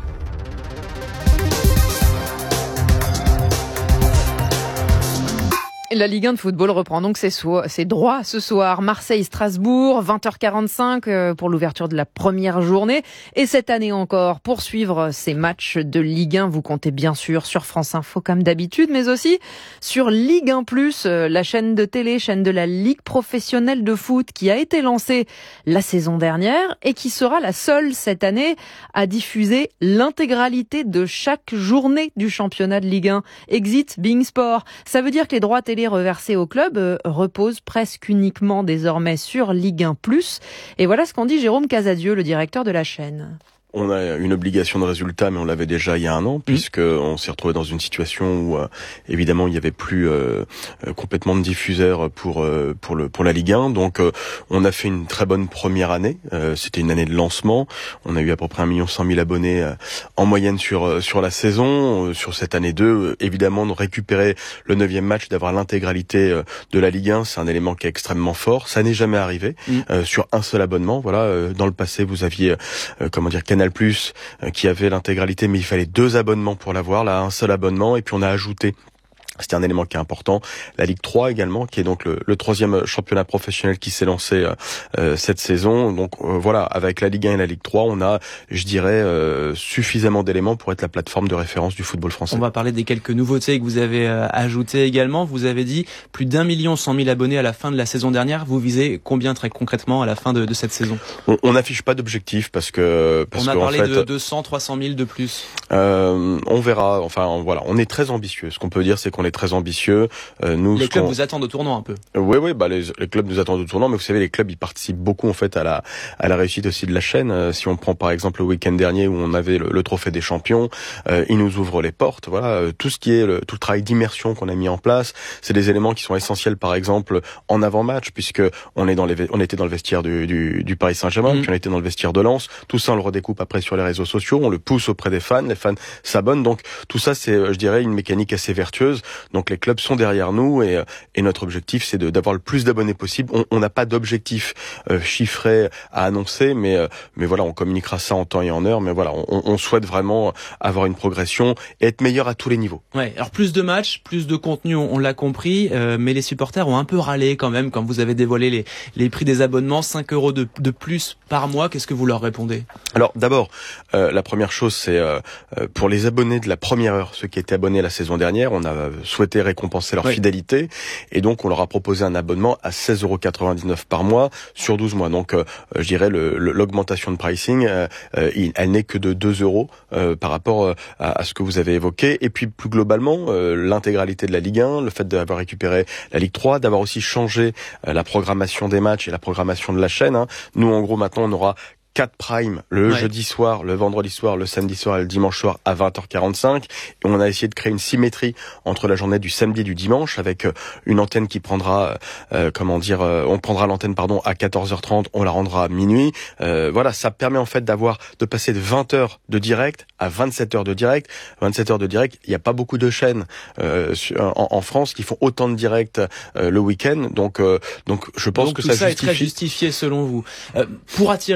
La Ligue un de football reprend donc ses, so- ses droits ce soir. Marseille-Strasbourg, vingt heures quarante-cinq pour l'ouverture de la première journée. Et cette année encore, pour suivre ces matchs de Ligue un, vous comptez bien sûr sur France Info comme d'habitude, mais aussi sur Ligue un plus, la chaîne de télé, chaîne de la Ligue professionnelle de foot qui a été lancée la saison dernière et qui sera la seule cette année à diffuser l'intégralité de chaque journée du championnat de Ligue un. Exit Being Sport. Ça veut dire que les droits télé reversés au club euh, reposent presque uniquement désormais sur Ligue un plus. Et voilà ce qu'en dit Jérôme Casadieu, le directeur de la chaîne. On a une obligation de résultat, mais on l'avait déjà il y a un an, puisque on s'est retrouvé dans une situation où euh, évidemment il y avait plus euh, complètement de diffuseurs pour euh, pour le pour la Ligue un. Donc euh, on a fait une très bonne première année. Euh, c'était une année de lancement. On a eu à peu près un million cent mille abonnés euh, en moyenne sur euh, sur la saison. Euh, sur cette année deux, euh, évidemment de récupérer le neuvième match, d'avoir l'intégralité euh, de la Ligue un, c'est un élément qui est extrêmement fort. Ça n'est jamais arrivé mmh. euh, sur un seul abonnement. Voilà. Euh, dans le passé, vous aviez euh, comment dire Canal Plus qui avait l'intégralité, mais il fallait deux abonnements pour l'avoir. Là, un seul abonnement, et puis on a ajouté, c'était un élément qui est important, la Ligue trois également, qui est donc le, le troisième championnat professionnel qui s'est lancé euh, cette saison. Donc euh, voilà, avec la Ligue un et la Ligue trois, on a, je dirais, euh, suffisamment d'éléments pour être la plateforme de référence du football français. On va parler des quelques nouveautés que vous avez euh, ajoutées également. Vous avez dit plus d'un million cent mille abonnés à la fin de la saison dernière. Vous visez combien très concrètement à la fin de, de cette saison? On n'affiche pas d'objectif parce que... Parce on a que, parlé en fait, de deux cents, trois cents mille de plus. Euh, on verra. Enfin, on, voilà, on est très ambitieux. Ce qu'on peut dire, c'est qu'on est très ambitieux. Euh, nous, les clubs vous attendent au tournant un peu. Oui, oui, bah les, les clubs nous attendent au tournant, mais vous savez, les clubs ils participent beaucoup en fait à la à la réussite aussi de la chaîne. Euh, si on prend par exemple le week-end dernier où on avait le, le trophée des champions, euh, ils nous ouvrent les portes. Voilà, euh, tout ce qui est le, tout le travail d'immersion qu'on a mis en place, c'est des éléments qui sont essentiels. Par exemple, en avant-match, puisque on est dans les, on était dans le vestiaire du du, du Paris Saint-Germain, mmh. puis on était dans le vestiaire de Lens. Tout ça, on le redécoupe après sur les réseaux sociaux, on le pousse auprès des fans, les fans s'abonnent. Donc tout ça, c'est, je dirais, une mécanique assez vertueuse. Donc les clubs sont derrière nous et, et notre objectif, c'est de, d'avoir le plus d'abonnés possible. On n'a pas d'objectif euh, chiffré à annoncer, mais euh, mais voilà, on communiquera ça en temps et en heure. Mais voilà, on, on souhaite vraiment avoir une progression et être meilleur à tous les niveaux. Ouais. Alors plus de matchs, plus de contenu, on, on l'a compris, euh, mais les supporters ont un peu râlé quand même quand vous avez dévoilé les les prix des abonnements, cinq euros de de plus par mois. Qu'est-ce que vous leur répondez? Alors d'abord, euh, la première chose, c'est euh, pour les abonnés de la première heure, ceux qui étaient abonnés la saison dernière, on a souhaité récompenser leur oui. fidélité, et donc on leur a proposé un abonnement à seize euros quatre-vingt-dix-neuf par mois sur douze mois. Donc euh, je dirais le, le, l'augmentation de pricing, euh, il, elle n'est que de deux euros euh, par rapport à, à ce que vous avez évoqué. Et puis plus globalement, euh, l'intégralité de la Ligue un, le fait d'avoir récupéré la Ligue trois, d'avoir aussi changé euh, la programmation des matchs et la programmation de la chaîne. Hein. Nous, en gros, maintenant, on aura quatre primes le ouais. jeudi soir, le vendredi soir, le samedi soir et le dimanche soir à vingt heures quarante-cinq. Et on a essayé de créer une symétrie entre la journée du samedi et du dimanche avec une antenne qui prendra, euh, comment dire, euh, on prendra l'antenne pardon à quatorze heures trente, on la rendra à minuit. Euh, voilà, ça permet en fait d'avoir de passer de vingt heures de direct à vingt-sept heures de direct. vingt-sept heures de direct, il n'y a pas beaucoup de chaînes euh, en, en France qui font autant de direct euh, le week-end. Donc, euh, donc je pense donc, que tout ça, ça justifie... est très justifié selon vous. Euh, pour attirer du monde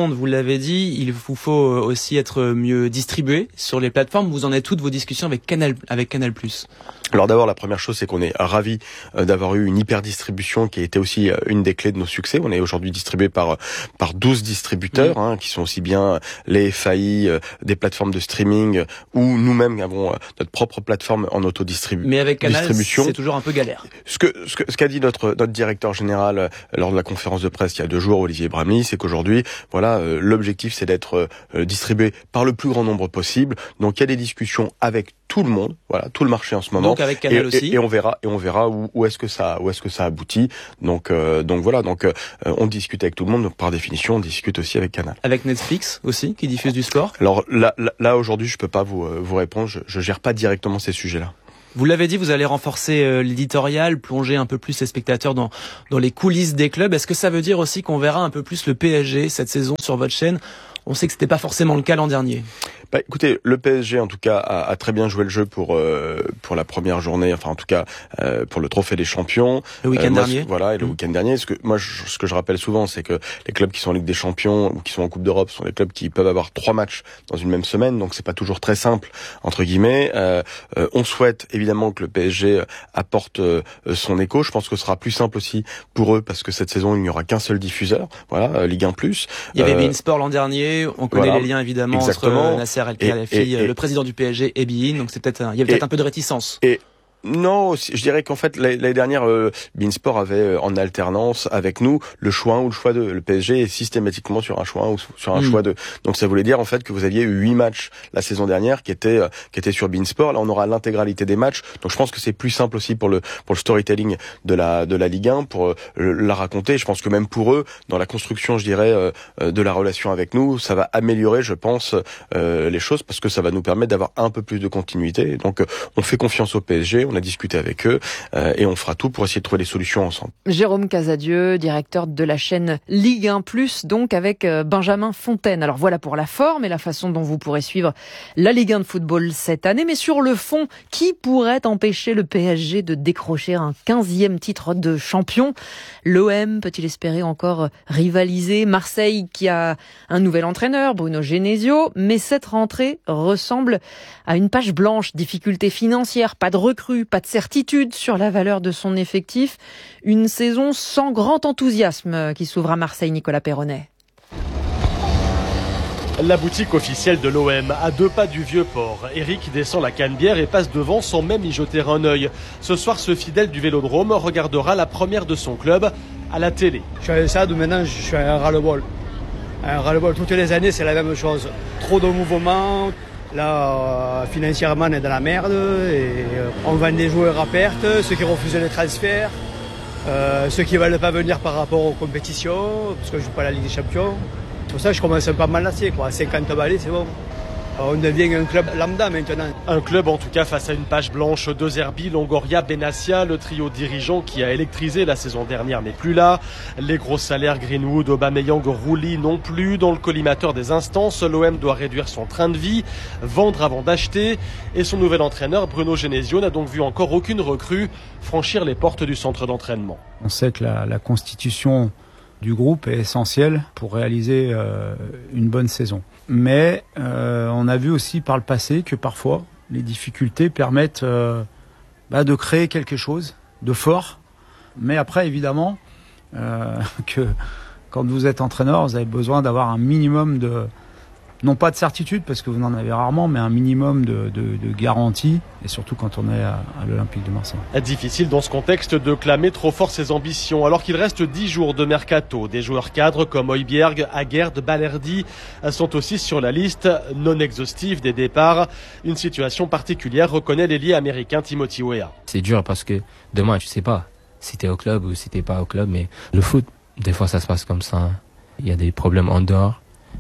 monde, vous l'avez dit, il vous faut aussi être mieux distribué sur les plateformes. Vous en êtes toutes vos discussions avec Canal, avec Canal+. Alors d'abord, la première chose, c'est qu'on est ravis d'avoir eu une hyper distribution qui a été aussi une des clés de nos succès. On est aujourd'hui distribué par par douze distributeurs, mmh. hein, qui sont aussi bien les F A I, des plateformes de streaming, ou nous-mêmes avons notre propre plateforme en autodistribution. Mais avec Canal, c'est toujours un peu galère. Ce que ce que ce qu'a dit notre notre directeur général lors de la conférence de presse il y a deux jours, Olivier Bramley, c'est qu'aujourd'hui, voilà, euh, l'objectif c'est d'être euh, distribué par le plus grand nombre possible. Donc il y a des discussions avec tout le monde, voilà, tout le marché en ce moment. Donc avec Canal et, aussi. Et, et on verra, et on verra où, où est-ce que ça, où est-ce que ça aboutit. Donc, euh, donc voilà, donc euh, on discute avec tout le monde. Donc par définition, on discute aussi avec Canal. Avec Netflix aussi, qui diffuse du sport. Alors là, là, là aujourd'hui, je peux pas vous euh, vous répondre. Je, je gère pas directement ces sujets-là. Vous l'avez dit, vous allez renforcer euh, l'éditorial, plonger un peu plus les spectateurs dans dans les coulisses des clubs. Est-ce que ça veut dire aussi qu'on verra un peu plus le P S G cette saison sur votre chaîne? On sait que c'était pas forcément le cas l'an dernier. Bah, écoutez, le P S G en tout cas a, a très bien joué le jeu pour euh, pour la première journée, enfin en tout cas euh, pour le trophée des champions. Le week-end euh, moi, dernier. Voilà, et le mmh. week-end dernier. Ce que moi, je, ce que je rappelle souvent, c'est que les clubs qui sont en Ligue des Champions ou qui sont en Coupe d'Europe sont des clubs qui peuvent avoir trois matchs dans une même semaine, donc c'est pas toujours très simple entre guillemets. Euh, euh, on souhaite évidemment que le P S G apporte euh, son écho. Je pense que ce sera plus simple aussi pour eux parce que cette saison il n'y aura qu'un seul diffuseur. Voilà, euh, Ligue un plus. Il y avait euh, beIN Sport l'an dernier. On connaît voilà, les liens évidemment exactement. entre Nasser El-Khelaifi, le président du P S G et beIN, donc c'est peut-être un, il y a peut-être et, un peu de réticence. Et non, je dirais qu'en fait l'année dernière, euh, beIN Sport avait euh, en alternance avec nous le choix un ou le choix deux. Le P S G est systématiquement sur un choix un ou sur un mmh. choix deux. Donc ça voulait dire en fait que vous aviez eu huit matchs la saison dernière qui étaient euh, qui étaient sur beIN Sport. Là, on aura l'intégralité des matchs. Donc je pense que c'est plus simple aussi pour le pour le storytelling de la de la Ligue un pour euh, la raconter. Je pense que même pour eux, dans la construction, je dirais euh, de la relation avec nous, ça va améliorer, je pense, euh, les choses parce que ça va nous permettre d'avoir un peu plus de continuité. Donc euh, on fait confiance au P S G. On a discuté avec eux euh, et on fera tout pour essayer de trouver des solutions ensemble. Jérôme Casadieu, directeur de la chaîne Ligue un plus, donc avec Benjamin Fontaine. Alors voilà pour la forme et la façon dont vous pourrez suivre la Ligue un de football cette année. Mais sur le fond, qui pourrait empêcher le P S G de décrocher un quinzième titre de champion? L'O M peut-il espérer encore rivaliser? Marseille qui a un nouvel entraîneur, Bruno Genesio. Mais cette rentrée ressemble à une page blanche. Difficultés financières, pas de recrues, pas de certitude sur la valeur de son effectif. Une saison sans grand enthousiasme qui s'ouvre à Marseille, Nicolas Perronnet. La boutique officielle de l'O M, à deux pas du Vieux-Port. Eric descend la Canebière et passe devant sans même y jeter un œil. Ce soir, ce fidèle du Vélodrome regardera la première de son club à la télé. Je suis à un stade où maintenant je suis un ras-le-bol. Un ras-le-bol. Toutes les années, c'est la même chose. Trop de mouvements. Là, euh, financièrement, on est dans la merde. Et euh, on vend des joueurs à perte, ceux qui refusent les transferts, euh, ceux qui ne veulent pas venir par rapport aux compétitions, parce que je ne joue pas la Ligue des Champions. Pour ça, je commence un peu à m'enlacer, quoi. cinquante balais, c'est bon. On devient un club lambda maintenant. Un club en tout cas face à une page blanche. De Zerbi, Longoria, Benassia, le trio dirigeant qui a électrisé la saison dernière n'est plus là. Les gros salaires Greenwood, Aubameyang, Rouli non plus. Dans le collimateur des instances, l'O M doit réduire son train de vie, vendre avant d'acheter. Et son nouvel entraîneur, Bruno Genesio, n'a donc vu encore aucune recrue franchir les portes du centre d'entraînement. On sait que la, la constitution du groupe est essentielle pour réaliser euh, une bonne saison. Mais euh, on a vu aussi par le passé que parfois les difficultés permettent euh, bah, de créer quelque chose de fort. Mais après, évidemment, euh, que quand vous êtes entraîneur, vous avez besoin d'avoir un minimum de, non pas de certitude, parce que vous en avez rarement, mais un minimum de, de, de garantie, et surtout quand on est à, à l'Olympique de Marseille. Difficile dans ce contexte de clamer trop fort ses ambitions, alors qu'il reste dix jours de mercato. Des joueurs cadres comme Højbjerg, Aguerd, Balerdi sont aussi sur la liste non exhaustive des départs. Une situation particulière, reconnaît l'ailier américain Timothy Weah. C'est dur parce que demain, tu sais pas si t'es au club ou si t'es pas au club, mais le foot, des fois ça se passe comme ça. Il y a des problèmes en dehors.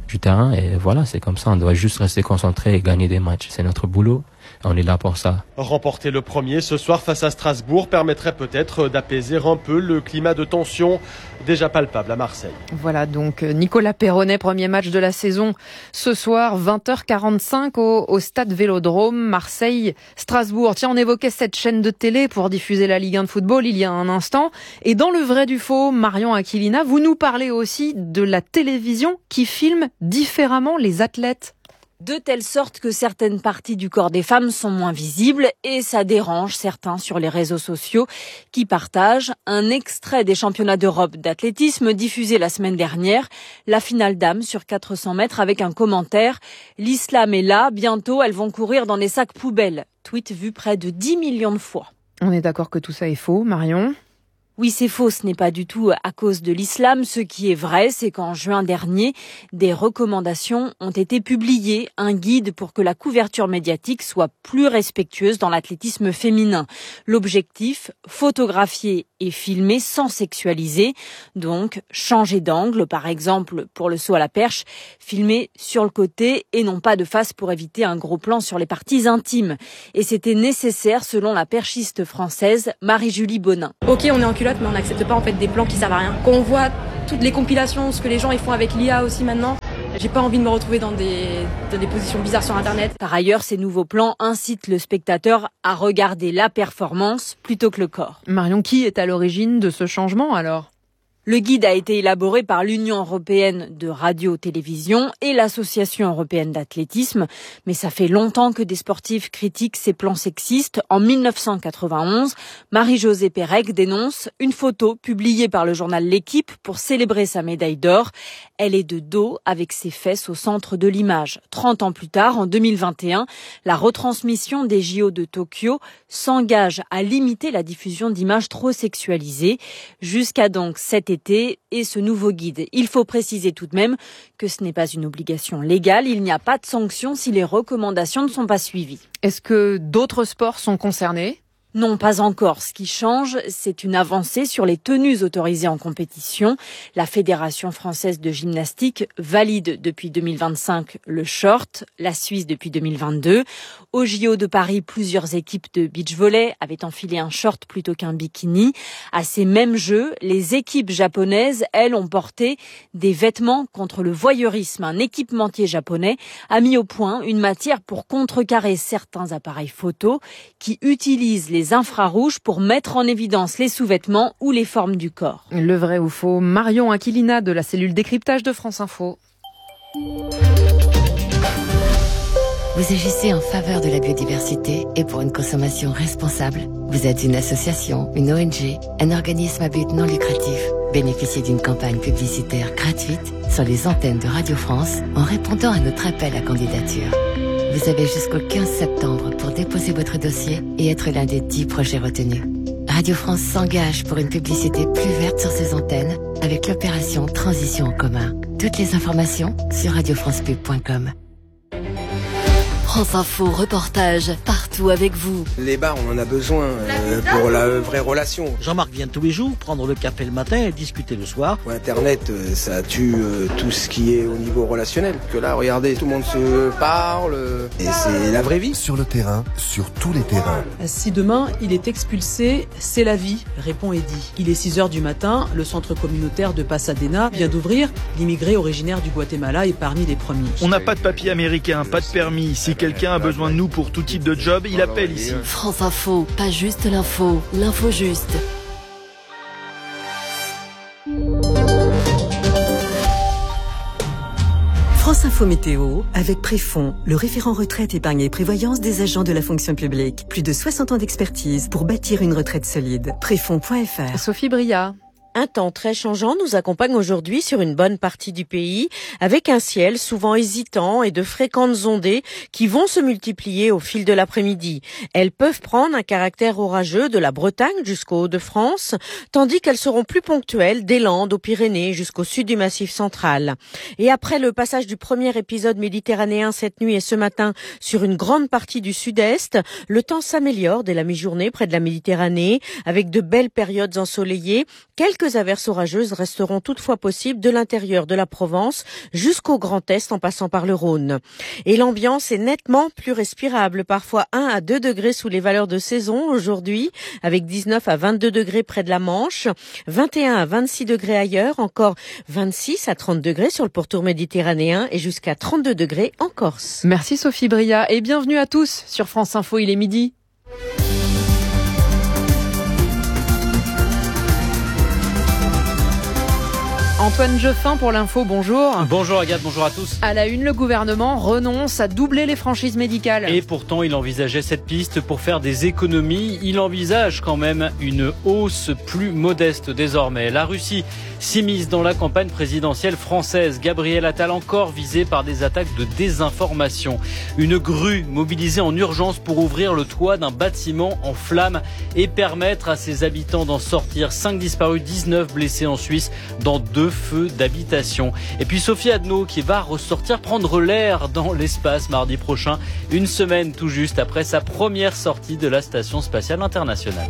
du terrain et voilà, c'est comme ça. On doit juste rester concentré et gagner des matchs. C'est notre boulot. On est là pour ça. Remporter le premier ce soir face à Strasbourg permettrait peut-être d'apaiser un peu le climat de tension déjà palpable à Marseille. Voilà donc Nicolas Perronnet, premier match de la saison ce soir, vingt heures quarante-cinq au, au stade Vélodrome, Marseille-Strasbourg. Tiens, on évoquait cette chaîne de télé pour diffuser la Ligue un de football il y a un instant. Et dans le vrai du faux, Marion Aquilina, vous nous parlez aussi de la télévision qui filme différemment les athlètes. De telle sorte que certaines parties du corps des femmes sont moins visibles et ça dérange certains sur les réseaux sociaux qui partagent un extrait des championnats d'Europe d'athlétisme diffusé la semaine dernière, la finale dames sur quatre cents mètres avec un commentaire « L'islam est là, bientôt elles vont courir dans des sacs poubelles ». Tweet vu près de dix millions de fois. On est d'accord que tout ça est faux, Marion ? Oui, c'est faux, ce n'est pas du tout à cause de l'islam. Ce qui est vrai, c'est qu'en juin dernier, des recommandations ont été publiées, un guide pour que la couverture médiatique soit plus respectueuse dans l'athlétisme féminin. L'objectif, photographier et filmer sans sexualiser, donc changer d'angle, par exemple pour le saut à la perche, filmer sur le côté et non pas de face pour éviter un gros plan sur les parties intimes. Et c'était nécessaire selon la perchiste française Marie-Julie Bonin. Ok, on est en culotte, mais on n'accepte pas en fait des plans qui servent à rien. Quand on voit toutes les compilations, ce que les gens ils font avec l'I A aussi maintenant, j'ai pas envie de me retrouver dans des, dans des positions bizarres sur Internet. Par ailleurs, ces nouveaux plans incitent le spectateur à regarder la performance plutôt que le corps. Marion, qui est à l'origine de ce changement alors ? Le guide a été élaboré par l'Union européenne de radio-télévision et l'Association européenne d'athlétisme. Mais ça fait longtemps que des sportifs critiquent ces plans sexistes. En mille neuf cent quatre-vingt-onze, Marie-Josée Pérec dénonce une photo publiée par le journal L'Équipe pour célébrer sa médaille d'or. Elle est de dos avec ses fesses au centre de l'image. trente ans plus tard, en deux mille vingt et un, la retransmission des J O de Tokyo s'engage à limiter la diffusion d'images trop sexualisées. Jusqu'à donc cet été et ce nouveau guide. Il faut préciser tout de même que ce n'est pas une obligation légale. Il n'y a pas de sanction si les recommandations ne sont pas suivies. Est-ce que d'autres sports sont concernés ? Non, pas encore. Ce qui change, c'est une avancée sur les tenues autorisées en compétition. La Fédération française de gymnastique valide depuis deux mille vingt-cinq le short, la Suisse depuis deux mille vingt-deux. Au J O de Paris, plusieurs équipes de beach volley avaient enfilé un short plutôt qu'un bikini. À ces mêmes Jeux, les équipes japonaises, elles, ont porté des vêtements contre le voyeurisme. Un équipementier japonais a mis au point une matière pour contrecarrer certains appareils photo qui utilisent les les infrarouges pour mettre en évidence les sous-vêtements ou les formes du corps. Le vrai ou faux, Marion Aquilina de la cellule décryptage de France Info. Vous agissez en faveur de la biodiversité et pour une consommation responsable. Vous êtes une association, une O N G, un organisme à but non lucratif. Bénéficiez d'une campagne publicitaire gratuite sur les antennes de Radio France en répondant à notre appel à candidature. Vous avez jusqu'au quinze septembre pour déposer votre dossier et être l'un des dix projets retenus. Radio France s'engage pour une publicité plus verte sur ses antennes avec l'opération Transition en commun. Toutes les informations sur radio france pub point com. France Info, reportage, partout avec vous. Les bars, on en a besoin euh, pour la vraie relation. Jean-Marc vient tous les jours prendre le café le matin et discuter le soir. Internet, euh, ça tue euh, tout ce qui est au niveau relationnel. Que là, regardez, tout le monde se parle euh, et c'est la vraie vie. Sur le terrain, sur tous les terrains. Si demain, il est expulsé, c'est la vie, répond Eddy. Il est six heures du matin, le centre communautaire de Pasadena vient d'ouvrir. L'immigré originaire du Guatemala est parmi les premiers. On n'a pas de papier américain, pas de permis. Si quelqu'un a besoin de nous pour tout type de job, il appelle ici. France Info, pas juste l'info, l'info juste. France Info Météo avec Préfond, le référent retraite, épargne et prévoyance des agents de la fonction publique. Plus de soixante ans d'expertise pour bâtir une retraite solide. Préfond point F R. Sophie Bria. Un temps très changeant nous accompagne aujourd'hui sur une bonne partie du pays, avec un ciel souvent hésitant et de fréquentes ondées qui vont se multiplier au fil de l'après-midi. Elles peuvent prendre un caractère orageux de la Bretagne jusqu'au Hauts-de-France, tandis qu'elles seront plus ponctuelles des Landes aux Pyrénées jusqu'au sud du Massif central. Et après le passage du premier épisode méditerranéen cette nuit et ce matin sur une grande partie du sud-est, le temps s'améliore dès la mi-journée près de la Méditerranée, avec de belles périodes ensoleillées. Quelques Quelques averses orageuses resteront toutefois possibles de l'intérieur de la Provence jusqu'au Grand Est en passant par le Rhône. Et l'ambiance est nettement plus respirable, parfois un à deux degrés sous les valeurs de saison aujourd'hui, avec dix-neuf à vingt-deux degrés près de la Manche, vingt et un à vingt-six degrés ailleurs, encore vingt-six à trente degrés sur le pourtour méditerranéen et jusqu'à trente-deux degrés en Corse. Merci Sophie Bria et bienvenue à tous sur France Info, il est midi. Antoine Jeffin pour l'info, bonjour. Bonjour Agathe, bonjour à tous. À la une, le gouvernement renonce à doubler les franchises médicales. Et pourtant, il envisageait cette piste pour faire des économies. Il envisage quand même une hausse plus modeste désormais. La Russie s'immisce dans la campagne présidentielle française. Gabriel Attal encore visé par des attaques de désinformation. Une grue mobilisée en urgence pour ouvrir le toit d'un bâtiment en flammes et permettre à ses habitants d'en sortir. cinq disparus, dix-neuf blessés en Suisse dans deux feux d'habitation. Et puis Sophie Adno qui va ressortir prendre l'air dans l'espace mardi prochain, une semaine tout juste après sa première sortie de la Station spatiale internationale.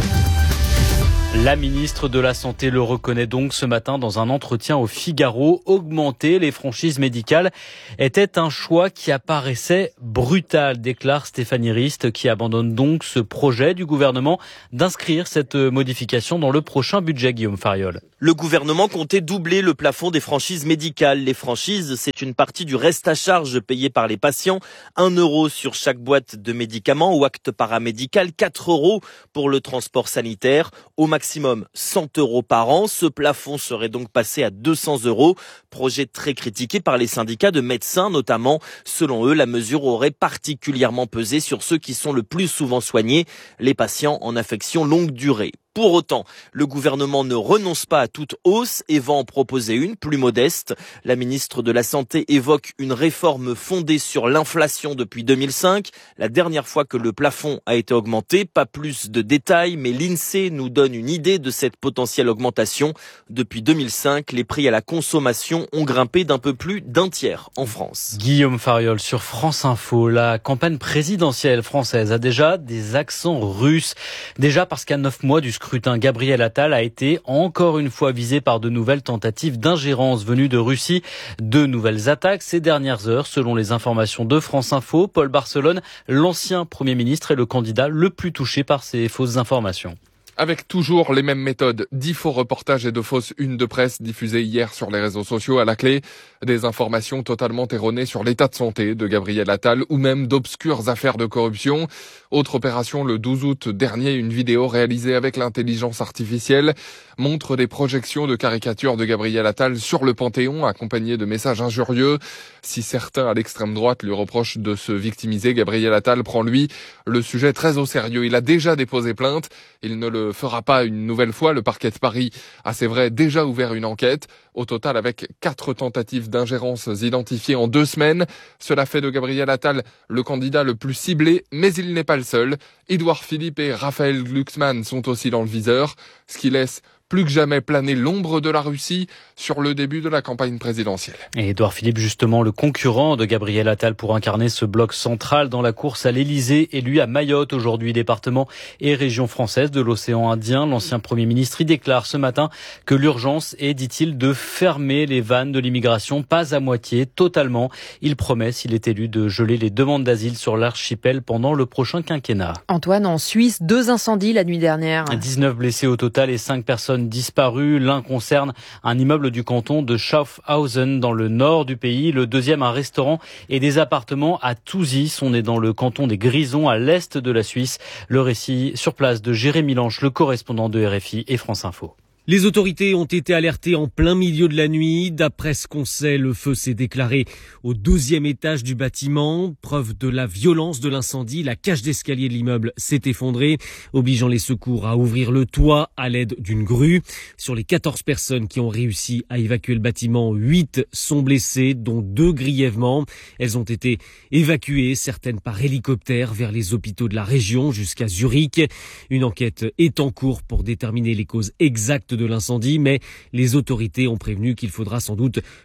La ministre de la Santé le reconnaît donc ce matin dans un entretien au Figaro. Augmenter les franchises médicales était un choix qui apparaissait brutal, déclare Stéphanie Rist, qui abandonne donc ce projet du gouvernement d'inscrire cette modification dans le prochain budget, Guillaume Fariol. Le gouvernement comptait doubler le plafond des franchises médicales. Les franchises, c'est une partie du reste à charge payé par les patients. un euro sur chaque boîte de médicaments ou acte paramédical, quatre euros pour le transport sanitaire. Au maximum cent euros par an. Ce plafond serait donc passé à deux cents euros. Projet très critiqué par les syndicats de médecins notamment. Selon eux, la mesure aurait particulièrement pesé sur ceux qui sont le plus souvent soignés, les patients en affection longue durée. Pour autant, le gouvernement ne renonce pas à toute hausse et va en proposer une plus modeste. La ministre de la Santé évoque une réforme fondée sur l'inflation depuis deux mille cinq. La dernière fois que le plafond a été augmenté, pas plus de détails, mais l'INSEE nous donne une idée de cette potentielle augmentation. Depuis deux mille cinq, les prix à la consommation ont grimpé d'un peu plus d'un tiers en France. Guillaume Fariol sur France Info. La campagne présidentielle française a déjà des accents russes. Déjà parce qu'à neuf mois du scrutin, Gabriel Attal a été encore une fois visé par de nouvelles tentatives d'ingérence venues de Russie. Deux nouvelles attaques ces dernières heures, selon les informations de France Info. Paul Barcelone, l'ancien Premier ministre, est le candidat le plus touché par ces fausses informations. Avec toujours les mêmes méthodes, dix faux reportages et de fausses unes de presse diffusées hier sur les réseaux sociaux à la clé, des informations totalement erronées sur l'état de santé de Gabriel Attal ou même d'obscures affaires de corruption. Autre opération, le douze août dernier, une vidéo réalisée avec l'intelligence artificielle montre des projections de caricatures de Gabriel Attal sur le Panthéon accompagnées de messages injurieux. Si certains à l'extrême droite lui reprochent de se victimiser, Gabriel Attal prend lui le sujet très au sérieux. Il a déjà déposé plainte, il ne le fera pas une nouvelle fois. Le parquet de Paris a, c'est vrai, déjà ouvert une enquête. Au total, avec quatre tentatives d'ingérence identifiées en deux semaines. Cela fait de Gabriel Attal le candidat le plus ciblé, mais il n'est pas le seul. Édouard Philippe et Raphaël Glucksmann sont aussi dans le viseur, ce qui laisse plus que jamais planer l'ombre de la Russie sur le début de la campagne présidentielle. Et Édouard Philippe, justement, le concurrent de Gabriel Attal pour incarner ce bloc central dans la course à l'Élysée, élu à Mayotte aujourd'hui, département et région française de l'océan Indien. L'ancien Premier ministre y déclare ce matin que l'urgence est, dit-il, de fermer les vannes de l'immigration, pas à moitié, totalement. Il promet, s'il est élu, de geler les demandes d'asile sur l'archipel pendant le prochain quinquennat. Antoine, en Suisse, deux incendies la nuit dernière. dix-neuf blessés au total et cinq personnes disparues. L'un concerne un immeuble du canton de Schaffhausen dans le nord du pays. Le deuxième, un restaurant et des appartements à Tousis. On est dans le canton des Grisons à l'est de la Suisse. Le récit sur place de Jérémy Lange, le correspondant de R F I et France Info. Les autorités ont été alertées en plein milieu de la nuit. D'après ce qu'on sait, le feu s'est déclaré au deuxième étage du bâtiment. Preuve de la violence de l'incendie, la cage d'escalier de l'immeuble s'est effondrée, obligeant les secours à ouvrir le toit à l'aide d'une grue. Sur les quatorze personnes qui ont réussi à évacuer le bâtiment, huit sont blessées, dont deux grièvement. Elles ont été évacuées, certaines par hélicoptère, vers les hôpitaux de la région jusqu'à Zurich. Une enquête est en cours pour déterminer les causes exactes de l'incendie, mais les autorités ont prévenu qu'il faudra sans doute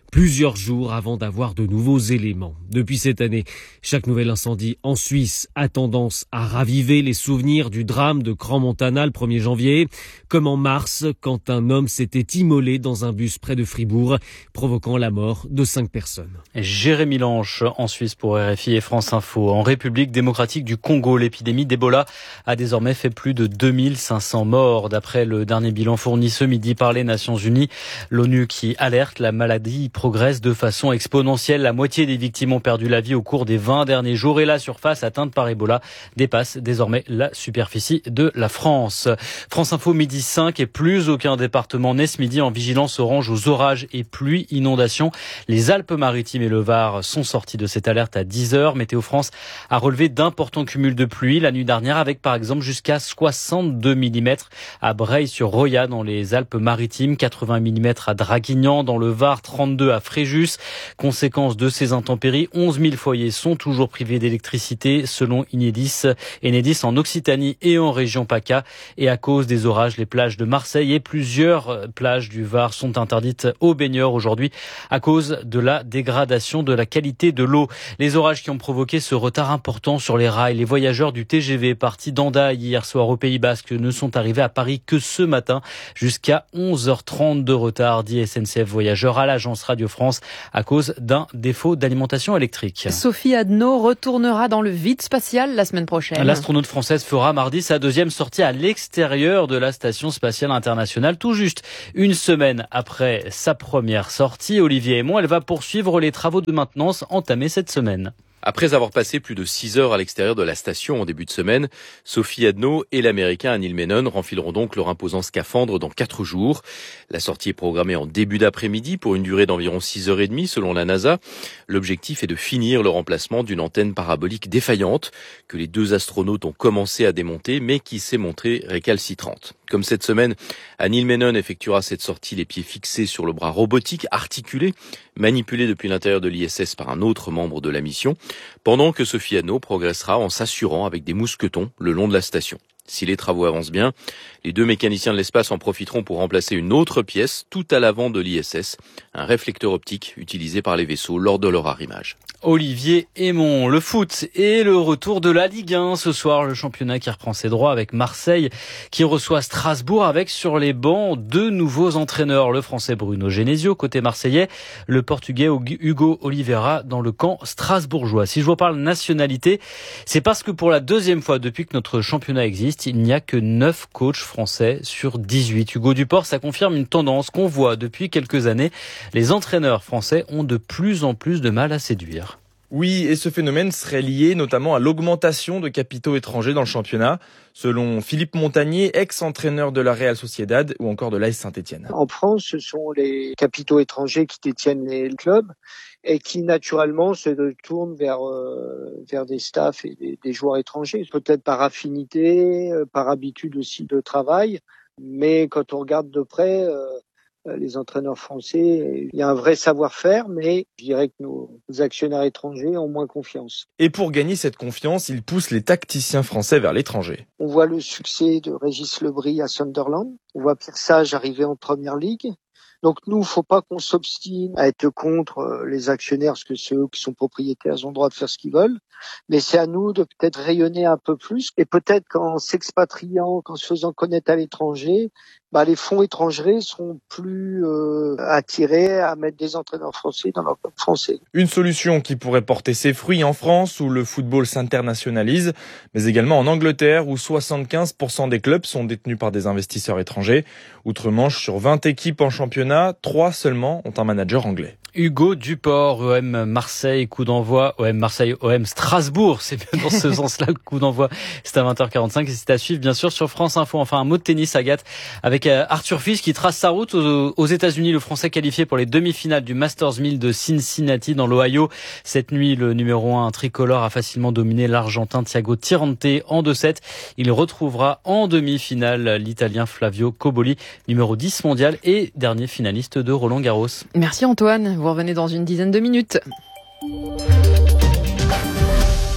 plusieurs jours avant d'avoir de nouveaux éléments. Depuis cette année, chaque nouvel incendie en Suisse a tendance à raviver les souvenirs du drame de Crans-Montana le premier janvier, comme en mars quand un homme s'était immolé dans un bus près de Fribourg, provoquant la mort de cinq personnes. Jérémy Lanche en Suisse pour R F I et France Info. En République démocratique du Congo, l'épidémie d'Ebola a désormais fait plus de deux mille cinq cents morts. D'après le dernier bilan fourni ce midi par les Nations Unies, l'ONU qui alerte, la maladie progresse de façon exponentielle. La moitié des victimes ont perdu la vie au cours des vingt derniers jours et la surface atteinte par Ebola dépasse désormais la superficie de la France. France Info midi cinq et plus aucun département n'est ce midi en vigilance orange aux orages et pluies, inondations. Les Alpes-Maritimes et le Var sont sortis de cette alerte à dix heures. Météo France a relevé d'importants cumuls de pluie la nuit dernière avec par exemple jusqu'à soixante-deux millimètres à Breil-sur-Roya dans les Alpes-Maritimes, quatre-vingts millimètres à Draguignan dans le Var, trente-deux à Fréjus. Conséquence de ces intempéries, onze mille foyers sont toujours privés d'électricité selon Enedis, Enedis en Occitanie et en région PACA. Et à cause des orages, les plages de Marseille et plusieurs plages du Var sont interdites aux baigneurs aujourd'hui à cause de la dégradation de la qualité de l'eau. Les orages qui ont provoqué ce retard important sur les rails. Les voyageurs du T G V partis d'Andaï hier soir au Pays Basque ne sont arrivés à Paris que ce matin, jusqu'à onze heures trente de retard, dit S N C F Voyageurs à l'agence Radio France à cause d'un défaut d'alimentation électrique. Sophie Adno retournera dans le vide spatial la semaine prochaine. L'astronaute française fera mardi sa deuxième sortie à l'extérieur de la Station spatiale internationale, tout juste une semaine après sa première sortie. Olivier Aymon, elle va poursuivre les travaux de maintenance entamés cette semaine. Après avoir passé plus de six heures à l'extérieur de la station en début de semaine, Sophie Adno et l'Américain Neil Menon renfileront donc leur imposant scaphandre dans quatre jours. La sortie est programmée en début d'après-midi pour une durée d'environ six heures trente selon la NASA. L'objectif est de finir le remplacement d'une antenne parabolique défaillante que les deux astronautes ont commencé à démonter mais qui s'est montrée récalcitrante. Comme cette semaine, Neil Menon effectuera cette sortie les pieds fixés sur le bras robotique articulé, manipulé depuis l'intérieur de l'I S S par un autre membre de la mission, pendant que Sophie Adno progressera en s'assurant avec des mousquetons le long de la station. Si les travaux avancent bien, les deux mécaniciens de l'espace en profiteront pour remplacer une autre pièce tout à l'avant de l'I S S, un réflecteur optique utilisé par les vaisseaux lors de leur arrimage. Olivier Aymon, le foot et le retour de la Ligue un. Ce soir, le championnat qui reprend ses droits avec Marseille qui reçoit Strasbourg avec sur les bancs deux nouveaux entraîneurs. Le français Bruno Genesio côté marseillais, le portugais Hugo Oliveira dans le camp strasbourgeois. Si je vous parle nationalité, c'est parce que pour la deuxième fois depuis que notre championnat existe, il n'y a que neuf coachs français sur dix-huit. Hugo Duport, ça confirme une tendance qu'on voit depuis quelques années. Les entraîneurs français ont de plus en plus de mal à séduire. Oui, et ce phénomène serait lié notamment à l'augmentation de capitaux étrangers dans le championnat, selon Philippe Montagnier, ex-entraîneur de la Real Sociedad ou encore de l'A S Saint-Étienne. En France, ce sont les capitaux étrangers qui détiennent les clubs et qui naturellement se tournent vers euh, vers des staffs et des, des joueurs étrangers, peut-être par affinité, euh, par habitude aussi de travail, mais quand on regarde de près, euh, les entraîneurs français, il y a un vrai savoir-faire, mais je dirais que nos actionnaires étrangers ont moins confiance. Et pour gagner cette confiance, ils poussent les tacticiens français vers l'étranger. On voit le succès de Régis Lebris à Sunderland, on voit Pierre Sage arriver en Première Ligue. Donc nous, faut pas qu'on s'obstine à être contre les actionnaires, parce que c'est eux qui sont propriétaires, ils ont le droit de faire ce qu'ils veulent. Mais c'est à nous de peut-être rayonner un peu plus. Et peut-être qu'en s'expatriant, qu'en se faisant connaître à l'étranger, bah, les fonds étrangers seront plus euh, attirés à mettre des entraîneurs français dans leur club français. Une solution qui pourrait porter ses fruits en France, où le football s'internationalise, mais également en Angleterre, où soixante-quinze pour cent des clubs sont détenus par des investisseurs étrangers. Outre-Manche, sur vingt équipes en championnat, trois seulement ont un manager anglais. Hugo Duport, O M Marseille, coup d'envoi, O M Marseille, O M Strasbourg, c'est bien dans ce sens-là le coup d'envoi, c'est à vingt heures quarante-cinq et c'est à suivre bien sûr sur France Info. Enfin un mot de tennis, Agathe, avec Arthur Fils qui trace sa route aux, aux États-Unis, le Français qualifié pour les demi-finales du Masters mille de Cincinnati dans l'Ohio. Cette nuit, le numéro un tricolore a facilement dominé l'Argentin Thiago Tirante en deux sept. Il retrouvera en demi-finale l'Italien Flavio Cobolli, numéro dix mondial et dernier finaliste de Roland Garros. Merci Antoine. Vous revenez dans une dizaine de minutes.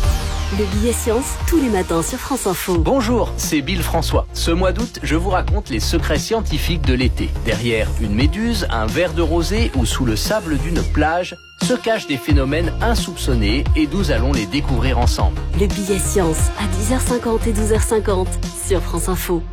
Le billet science, tous les matins sur France Info. Bonjour, c'est Bill François. Ce mois d'août, je vous raconte les secrets scientifiques de l'été. Derrière une méduse, un verre de rosée ou sous le sable d'une plage, se cachent des phénomènes insoupçonnés et nous allons les découvrir ensemble. Le billet science à dix heures cinquante et douze heures cinquante sur France Info.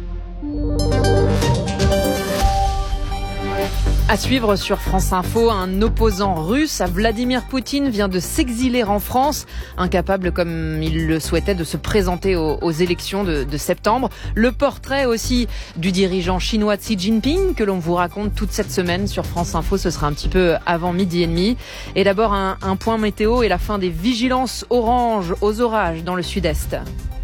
À suivre sur France Info, un opposant russe à Vladimir Poutine vient de s'exiler en France, incapable comme il le souhaitait de se présenter aux, aux élections de, de septembre. Le portrait aussi du dirigeant chinois Xi Jinping que l'on vous raconte toute cette semaine sur France Info. Ce sera un petit peu avant midi et demi. Et d'abord un, un point météo et la fin des vigilances orange aux orages dans le sud-est.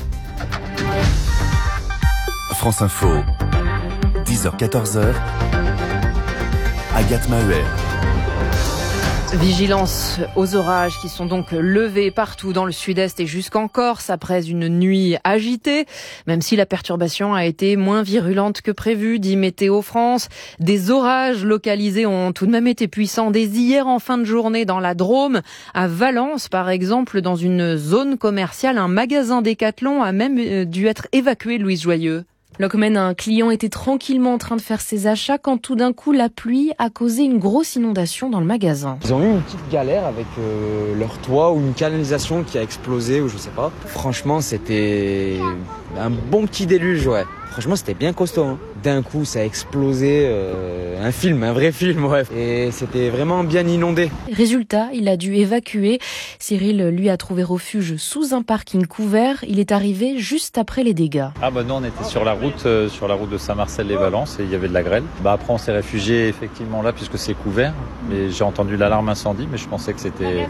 France Info, dix heures quatorze heures. Agathe Mahuel. Vigilance aux orages qui sont donc levés partout dans le sud-est et jusqu'en Corse après une nuit agitée. Même si la perturbation a été moins virulente que prévu, dit Météo France. Des orages localisés ont tout de même été puissants dès hier en fin de journée dans la Drôme. À Valence, par exemple, dans une zone commerciale, un magasin Décathlon a même dû être évacué, Louise Joyeux. Lockman, un client était tranquillement en train de faire ses achats quand tout d'un coup la pluie a causé une grosse inondation dans le magasin. Ils ont eu une petite galère avec euh, leur toit ou une canalisation qui a explosé ou je sais pas. Franchement, c'était un bon petit déluge, ouais. Franchement, c'était bien costaud. Hein. D'un coup, ça a explosé. Euh, un film, un vrai film, ouais. Et c'était vraiment bien inondé. Résultat, il a dû évacuer. Cyril, lui, a trouvé refuge sous un parking couvert. Il est arrivé juste après les dégâts. Ah bah nous, on était sur la route, euh, sur la route de Saint-Marcel-les-Valences et il y avait de la grêle. Bah après, on s'est réfugié effectivement là puisque c'est couvert. Mais j'ai entendu l'alarme incendie, mais je pensais que c'était